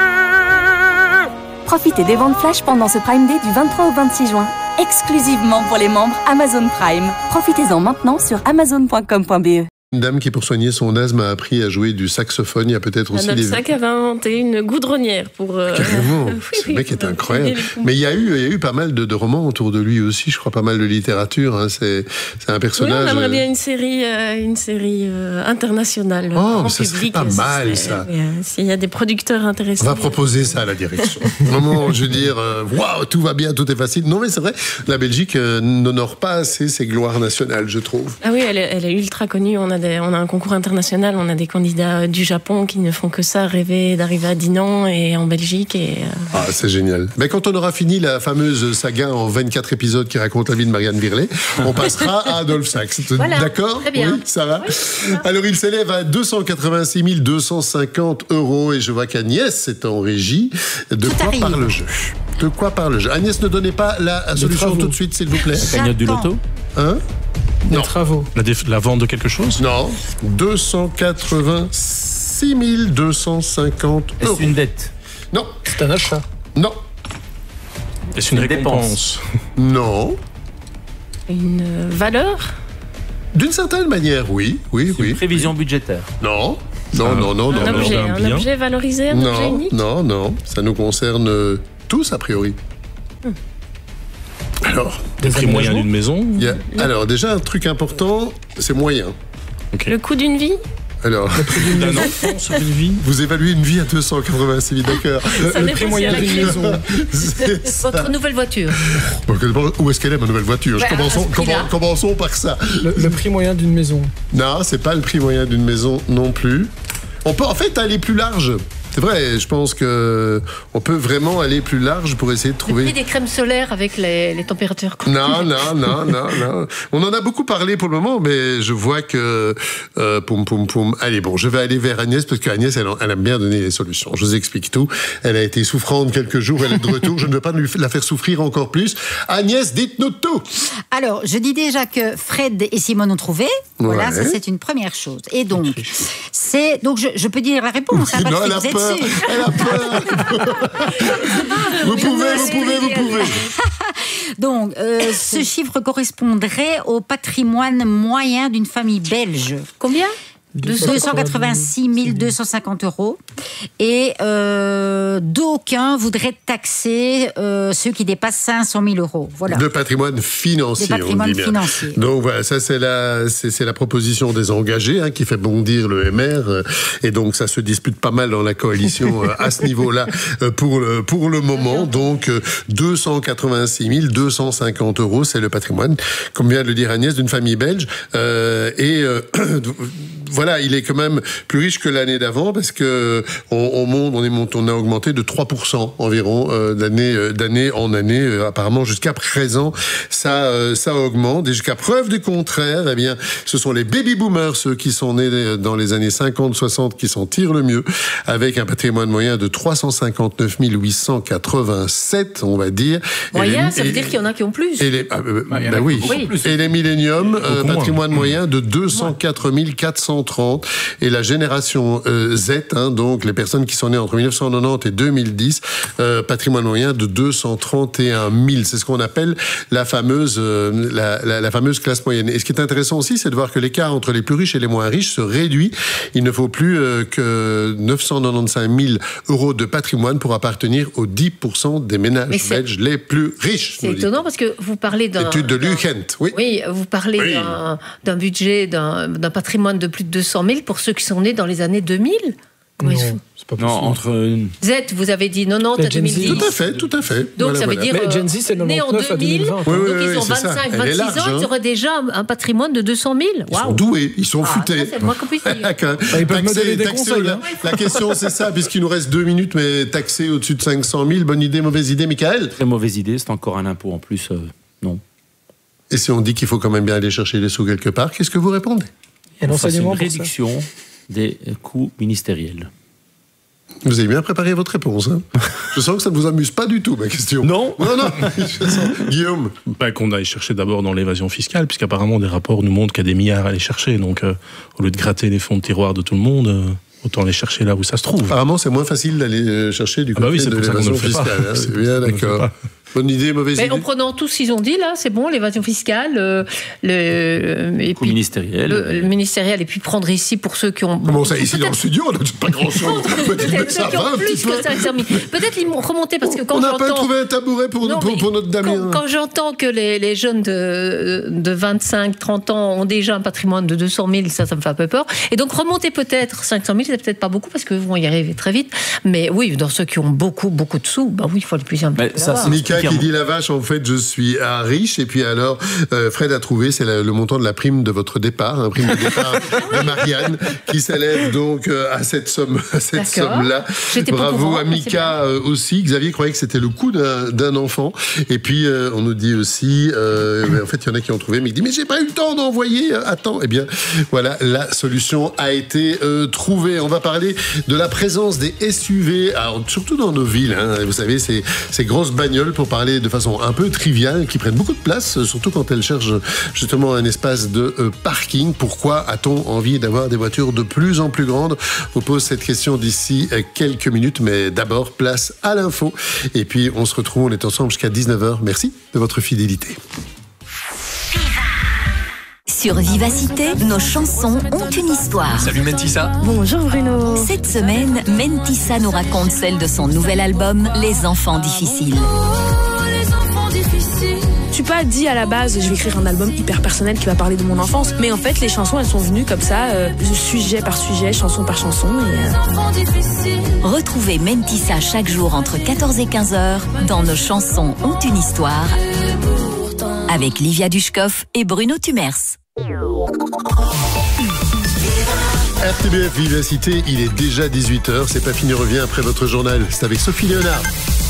Profitez des ventes flash pendant ce Prime Day du vingt-trois au vingt-six juin. Exclusivement pour les membres Amazon Prime. Profitez-en maintenant sur amazon point com point b e. Une dame qui, pour soigner son asthme, a appris à jouer du saxophone. Il y a peut-être aussi Notre des... sac avait inventé une goudronnière pour... Euh... Carrément, oui, ce oui, mec est incroyable. Mais il y a eu, il y a eu pas mal de, de romans autour de lui aussi, je crois, pas mal de littérature. Hein. C'est, c'est un personnage... Oui, on aimerait bien une série, euh, une série euh, internationale. Oh, mais ça serait pas mal, ça. Euh, S'il y a des producteurs intéressés. On va proposer ça à la direction. Vraiment, je veux dire, waouh, tout va bien, tout est facile. Non, mais c'est vrai, la Belgique euh, n'honore pas assez ses gloires nationales, je trouve. Ah oui, elle est, elle est ultra connue. On a, des, on a un concours international, on a des candidats du Japon qui ne font que ça, rêver d'arriver à Dinan et en Belgique. Et, euh... Ah, c'est génial. Mais quand on aura fini la fameuse saga en vingt-quatre épisodes qui raconte la vie de Marianne Virlet, on passera à Adolphe Sax. Voilà, d'accord ? très bien. Oui, ça va. Oui, ça va. Alors, il s'élève à deux cent quatre-vingt-six mille deux cent cinquante euros et je vois qu'Agnès est en régie. De Tout quoi arrive. parle le jeu ? De quoi parle le jeu ? Agnès, ne donnez pas la solution tout de suite, s'il vous plaît. La cagnotte du loto ? Hein ? Les travaux. La, déf- la vente de quelque chose ? Non. deux cent quatre-vingt-six mille deux cent cinquante euros. Est-ce une dette ? Non. C'est un achat. Non. Est-ce une, une récompense ? Non. Une euh, valeur ? D'une certaine manière, oui. Oui, C'est oui. une prévision budgétaire. Non. Non, non, non, non. Un non. objet, un un bien. objet valorisé, un objet Non, unique ? non, non. Ça nous concerne euh, tous, a priori. Alors, Le prix moyen d'une maison ? il y a- alors, déjà, un truc important, c'est moyen. Le coût d'une vie ? Alors, D'un enfant sur une vie ? vous évaluez une vie à deux cent quatre-vingt-six mille, d'accord. Ça dépend si elle a clé. C'est ça. Votre nouvelle voiture. Donc, d'abord, où est-ce qu'elle est, ma nouvelle voiture? Bah, commençons, à ce prix-là. commen- commençons par ça. Le, le prix moyen d'une maison. Non, c'est pas le prix moyen d'une maison non plus. On peut en fait aller plus large. C'est vrai, je pense que on peut vraiment aller plus large pour essayer de Le trouver. prix des crèmes solaires avec les, les températures. Non, non, non, non, non. On en a beaucoup parlé pour le moment, mais je vois que... Euh, poum, poum, poum. Allez, bon, je vais aller vers Agnès, parce qu'Agnès, elle, elle aime bien donner les solutions. Je vous explique tout. Elle a été souffrante quelques jours, elle est de retour. Je ne veux pas lui- la faire souffrir encore plus. Agnès, dites-nous tout. Alors, je dis déjà que Fred et Simone ont trouvé. Voilà, Ouais. ça c'est une première chose. Et donc, c'est donc je, je peux dire la réponse. Hein, Non, Patrick, elle a vous êtes peur. sûr. Elle a peur. Vous pouvez, vous pouvez, vous pouvez. Donc, euh, ce chiffre correspondrait au patrimoine moyen d'une famille belge. Combien deux cent quatre-vingt-six mille deux cent cinquante euros. Et euh, d'aucuns voudraient taxer euh, ceux qui dépassent cinq cent mille euros. Voilà. De patrimoine financier, De patrimoine on dit bien. financier. Donc voilà, ça c'est la, c'est, c'est la proposition des engagés hein, qui fait bondir le M R. euh, et donc ça se dispute pas mal dans la coalition euh, à ce niveau-là euh, pour, le, pour le moment. Donc euh, deux cent quatre-vingt-six mille deux cent cinquante euros, c'est le patrimoine, comme vient de le dire Agnès, d'une famille belge. Euh, et euh, voilà, il est quand même plus riche que l'année d'avant parce que on, on monte, on est monté, on a augmenté de trois pour cent environ euh, d'année, euh, d'année en année. Euh, apparemment, jusqu'à présent, ça, euh, ça augmente. Et jusqu'à preuve du contraire, eh bien, ce sont les baby boomers, ceux qui sont nés dans les années cinquante soixante, qui s'en tirent le mieux, avec un patrimoine moyen de trois cent cinquante-neuf mille huit cent quatre-vingt-sept, on va dire. Moyen, Et ça les- veut dire qu'il y en a qui ont plus. et les, ah, euh, Ah, il y en a bah oui. beaucoup plus. Et les milléniums, euh, Beaucoup moins. patrimoine moyen de deux cent quatre mille quatre cent trente. Et la génération euh, Z, hein, donc les personnes qui sont nées entre mille neuf cent quatre-vingt-dix et deux mille dix, euh, patrimoine moyen de deux cent trente et un mille. C'est ce qu'on appelle la fameuse, euh, la, la, la fameuse classe moyenne. Et ce qui est intéressant aussi, c'est de voir que l'écart entre les plus riches et les moins riches se réduit. Il ne faut plus euh, que neuf cent quatre-vingt-quinze mille euros de patrimoine pour appartenir aux dix pour cent des ménages Mais c'est- belges les plus riches. C'est nous dit. étonnant parce que vous parlez d'un. Étude de d'un- Lucent, oui. Oui, vous parlez Oui. d'un, d'un budget, d'un, d'un patrimoine de plus de deux cent mille pour ceux qui sont nés dans les années deux mille. Comment ils font c'est pas Non, entre. une- Z, vous avez dit quatre-vingt-dix à La Gen Z. deux mille dix. Tout à fait, tout à fait. Donc Voilà, ça veut voilà. dire Mais euh, Gen Z, c'est nés en quatre-vingt-dix à deux mille, deux mille vingt. donc Oui, oui, ils oui, ont c'est ça. vingt-cinq, Elle est vingt-six large, ans, hein. ils auraient déjà un patrimoine de deux cent mille. Ils sont Waouh. doués, ils sont Ah, futés. ça, c'est le moins qu'on puisse dire. Quand même. ils peuvent me Taxer- donner des taxer conseils, au- hein. La question, c'est ça, puisqu'il nous reste deux minutes, mais taxer au-dessus de cinq cent mille, bonne idée, mauvaise idée, Michael? Très mauvaise idée, c'est encore un impôt en plus. euh, non. Et si on dit qu'il faut quand même bien aller chercher les sous quelque part, qu'est-ce que vous répondez? Il y a un On fasse une enseignement pour ça. réduction des coûts ministériels. Vous avez bien préparé votre réponse. Hein. Je sens que ça ne vous amuse pas du tout, ma question. Non. Non, non. Je sens- Guillaume. Bah, qu'on aille chercher d'abord dans l'évasion fiscale, puisqu'apparemment des rapports nous montrent qu'il y a des milliards à aller chercher. Donc, euh, au lieu de gratter les fonds de tiroir de tout le monde, euh, autant les chercher là où ça se trouve. Apparemment, c'est moins facile d'aller euh, chercher du Ah bah côté oui, c'est de pour ça qu'on ne l'évasion le fait pas. fiscale. Hein, C'est c'est pour bien ça qu'on ne le fait d'accord. pas. Bonne idée, mauvaise Mais idée. en prenant tout ce qu'ils ont dit, là, c'est bon, l'évasion fiscale, euh, le, le coût ministériel. Le, le ministériel, et puis prendre ici pour ceux qui ont... Bon, ça, ici dans le studio, on n'a pas grand-chose. Peut-être ceux qui ont plus que cinq cent mille. Peut-être ils m'ont remonté, parce que quand on n'a j'entends... pas trouvé un tabouret pour, non, pour, pour notre Damien. Quand, quand j'entends que les, les jeunes de, de vingt-cinq, trente ans ont déjà un patrimoine de deux cent mille, ça, ça me fait un peu peur. Et donc remonter peut-être cinq cent mille, c'est peut-être pas beaucoup, parce qu'ils vont y arriver très vite. Mais oui, dans ceux qui ont beaucoup, beaucoup de sous, bah oui, il faut le plus simple. Mika qui dit la vache, en fait, je suis un riche. Et puis alors, euh, Fred a trouvé, c'est la, le montant de la prime de votre départ, un prime de départ de Marianne, qui s'élève donc euh, à cette somme, à cette somme-là. Bravo à Mika euh, aussi. Xavier croyait que c'était le coût d'un, d'un enfant. Et puis euh, on nous dit aussi, euh, en fait, il y en a qui ont trouvé, mais il dit mais j'ai pas eu le temps d'envoyer. Euh, attends, eh bien, voilà, la solution a été euh, trouvée. On va parler de la présence des S U V, alors, surtout dans nos villes. Hein, vous savez, ces, ces grosses bagnoles, pour parler de façon un peu triviale, qui prennent beaucoup de place, surtout quand elles cherchent justement un espace de euh, parking. Pourquoi a-t-on envie d'avoir des voitures de plus en plus grandes? Je vous pose cette question d'ici euh, quelques minutes, mais d'abord, place à l'info. Et puis, on se retrouve, on est ensemble jusqu'à dix-neuf heures. Merci de votre fidélité. Sur Vivacité, nos chansons ont une histoire. Salut Mentissa. Bonjour Bruno. Cette semaine, Mentissa nous raconte celle de son nouvel album, Les Enfants Difficiles. Je suis pas dit à la base, je vais écrire un album hyper personnel qui va parler de mon enfance, mais en fait les chansons elles sont venues comme ça, euh, sujet par sujet, chanson par chanson. Et, euh... Retrouvez Mentissa chaque jour entre quatorze et quinze heures dans Nos chansons ont une histoire avec Livia Dushkov et Bruno Tumers. R T B F Vivacité, il est déjà dix-huit heures, c'est pas fini, revient après votre journal. C'est avec Sophie Léonard.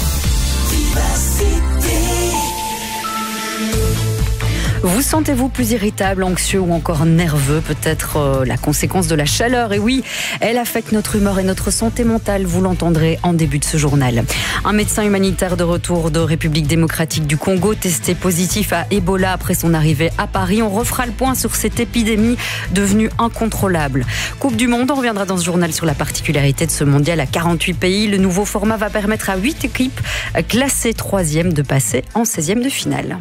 Vous sentez-vous plus irritable, anxieux ou encore nerveux? Peut-être euh, la conséquence de la chaleur. Et oui, elle affecte notre humeur et notre santé mentale. Vous l'entendrez en début de ce journal. Un médecin humanitaire de retour de République démocratique du Congo testé positif à Ebola après son arrivée à Paris. On refera le point sur cette épidémie devenue incontrôlable. Coupe du Monde, on reviendra dans ce journal sur la particularité de ce mondial à quarante-huit pays. Le nouveau format va permettre à huit équipes classées troisième de passer en seizième de finale.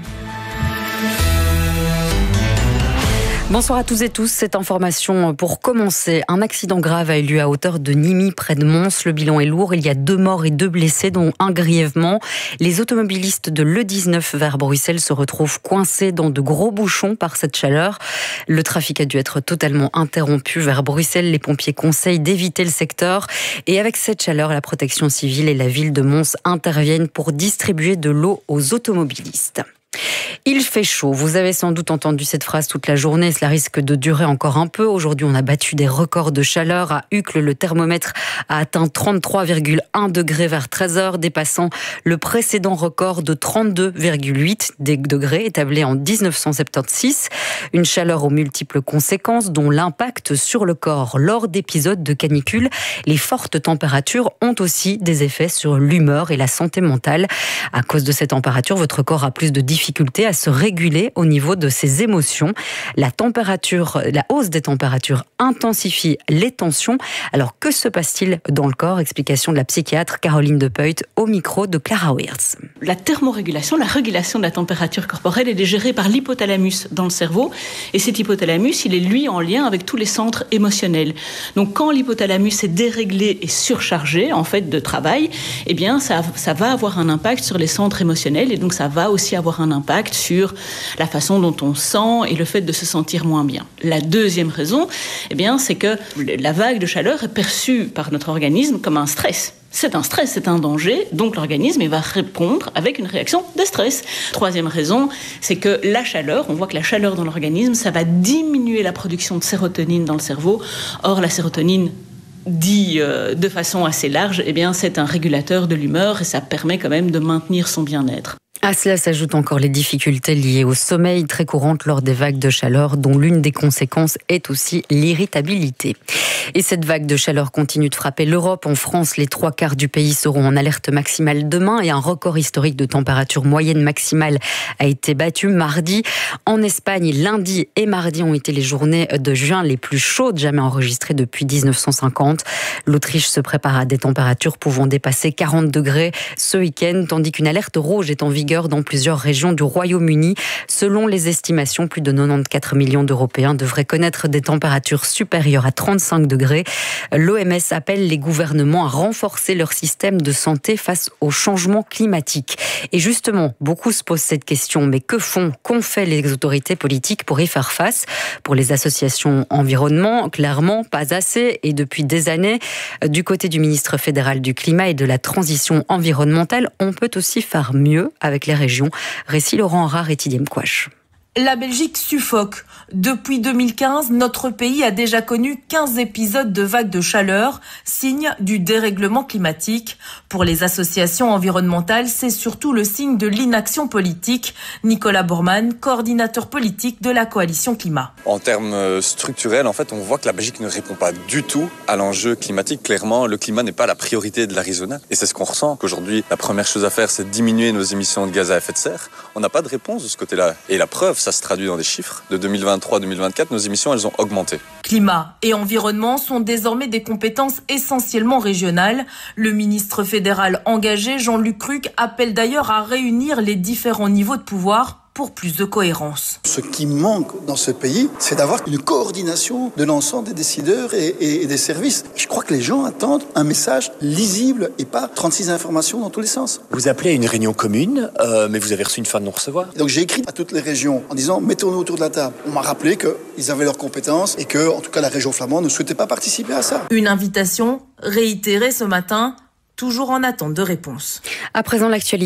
Bonsoir à tous et tous. Cette information pour commencer. Un accident grave a eu lieu à hauteur de Nimy, près de Mons. Le bilan est lourd. Il y a deux morts et deux blessés, dont un grièvement. Les automobilistes de l'E dix-neuf vers Bruxelles se retrouvent coincés dans de gros bouchons par cette chaleur. Le trafic a dû être totalement interrompu vers Bruxelles. Les pompiers conseillent d'éviter le secteur. Et avec cette chaleur, la protection civile et la ville de Mons interviennent pour distribuer de l'eau aux automobilistes. Il fait chaud. Vous avez sans doute entendu cette phrase toute la journée. Cela risque de durer encore un peu. Aujourd'hui, on a battu des records de chaleur. À Uccle, le thermomètre a atteint trente-trois virgule un degrés vers treize heures, dépassant le précédent record de trente-deux virgule huit degrés établi en dix-neuf cent soixante-seize. Une chaleur aux multiples conséquences, dont l'impact sur le corps. Lors d'épisodes de canicule, les fortes températures ont aussi des effets sur l'humeur et la santé mentale. À cause de ces températures, votre corps a plus de difficultés à se réguler au niveau de ses émotions. La température, la hausse des températures intensifie les tensions. Alors que se passe-t-il dans le corps? Explication de la psychiatre Caroline Depeut au micro de Clara Wirtz. La thermorégulation, la régulation de la température corporelle, elle est gérée par l'hypothalamus dans le cerveau. Et cet hypothalamus, il est lui en lien avec tous les centres émotionnels. Donc quand l'hypothalamus est déréglé et surchargé en fait de travail, eh bien ça, ça va avoir un impact sur les centres émotionnels et donc ça va aussi avoir un impact sur la façon dont on sent et le fait de se sentir moins bien. La deuxième raison, eh bien, c'est que la vague de chaleur est perçue par notre organisme comme un stress. C'est un stress, c'est un danger, donc l'organisme il va répondre avec une réaction de stress. Troisième raison, c'est que la chaleur, on voit que la chaleur dans l'organisme, ça va diminuer la production de sérotonine dans le cerveau. Or, la sérotonine, dit euh, de façon assez large, eh bien, c'est un régulateur de l'humeur et ça permet quand même de maintenir son bien-être. À cela s'ajoutent encore les difficultés liées au sommeil très courantes lors des vagues de chaleur, dont l'une des conséquences est aussi l'irritabilité. Et cette vague de chaleur continue de frapper l'Europe. En France, les trois quarts du pays seront en alerte maximale demain et un record historique de température moyenne maximale a été battu mardi. En Espagne, lundi et mardi ont été les journées de juin les plus chaudes jamais enregistrées depuis dix-neuf cent cinquante. L'Autriche se prépare à des températures pouvant dépasser quarante degrés ce week-end, tandis qu'une alerte rouge est en vigueur dans plusieurs régions du Royaume-Uni. Selon les estimations, plus de quatre-vingt-quatorze millions d'Européens devraient connaître des températures supérieures à trente-cinq degrés. L'O M S appelle les gouvernements à renforcer leur système de santé face au changement climatique. Et justement, beaucoup se posent cette question, mais que font, qu'ont fait les autorités politiques pour y faire face? Pour les associations environnement, clairement, pas assez. Et depuis des années, du côté du ministre fédéral du Climat et de la Transition environnementale, on peut aussi faire mieux avec les régions. Récit Laurent Rare et Tidiem Kouache. La Belgique suffoque. Depuis deux mille quinze, notre pays a déjà connu quinze épisodes de vagues de chaleur, signe du dérèglement climatique. Pour les associations environnementales, c'est surtout le signe de l'inaction politique. Nicolas Bormann, coordinateur politique de la coalition climat. En termes structurels, en fait, on voit que la Belgique ne répond pas du tout à l'enjeu climatique. Clairement, le climat n'est pas la priorité de l'Arizona. Et c'est ce qu'on ressent, qu'aujourd'hui, la première chose à faire, c'est de diminuer nos émissions de gaz à effet de serre. On n'a pas de réponse de ce côté-là. Et la preuve, ça se traduit dans des chiffres. De deux mille vingt-trois à deux mille vingt-quatre, nos émissions, elles ont augmenté. Climat et environnement sont désormais des compétences essentiellement régionales. Le ministre fédéral engagé, Jean-Luc Cruc, appelle d'ailleurs à réunir les différents niveaux de pouvoir pour plus de cohérence. Ce qui manque dans ce pays, c'est d'avoir une coordination de l'ensemble des décideurs et, et, et des services. Je crois que les gens attendent un message lisible et pas trente-six informations dans tous les sens. Vous appelez à une réunion commune, euh, mais vous avez reçu une fin de non-recevoir. Donc j'ai écrit à toutes les régions en disant mettons-nous autour de la table. On m'a rappelé qu'ils avaient leurs compétences et que, en tout cas, la région flamande ne souhaitait pas participer à ça. Une invitation réitérée ce matin, toujours en attente de réponse. À présent, l'actualité.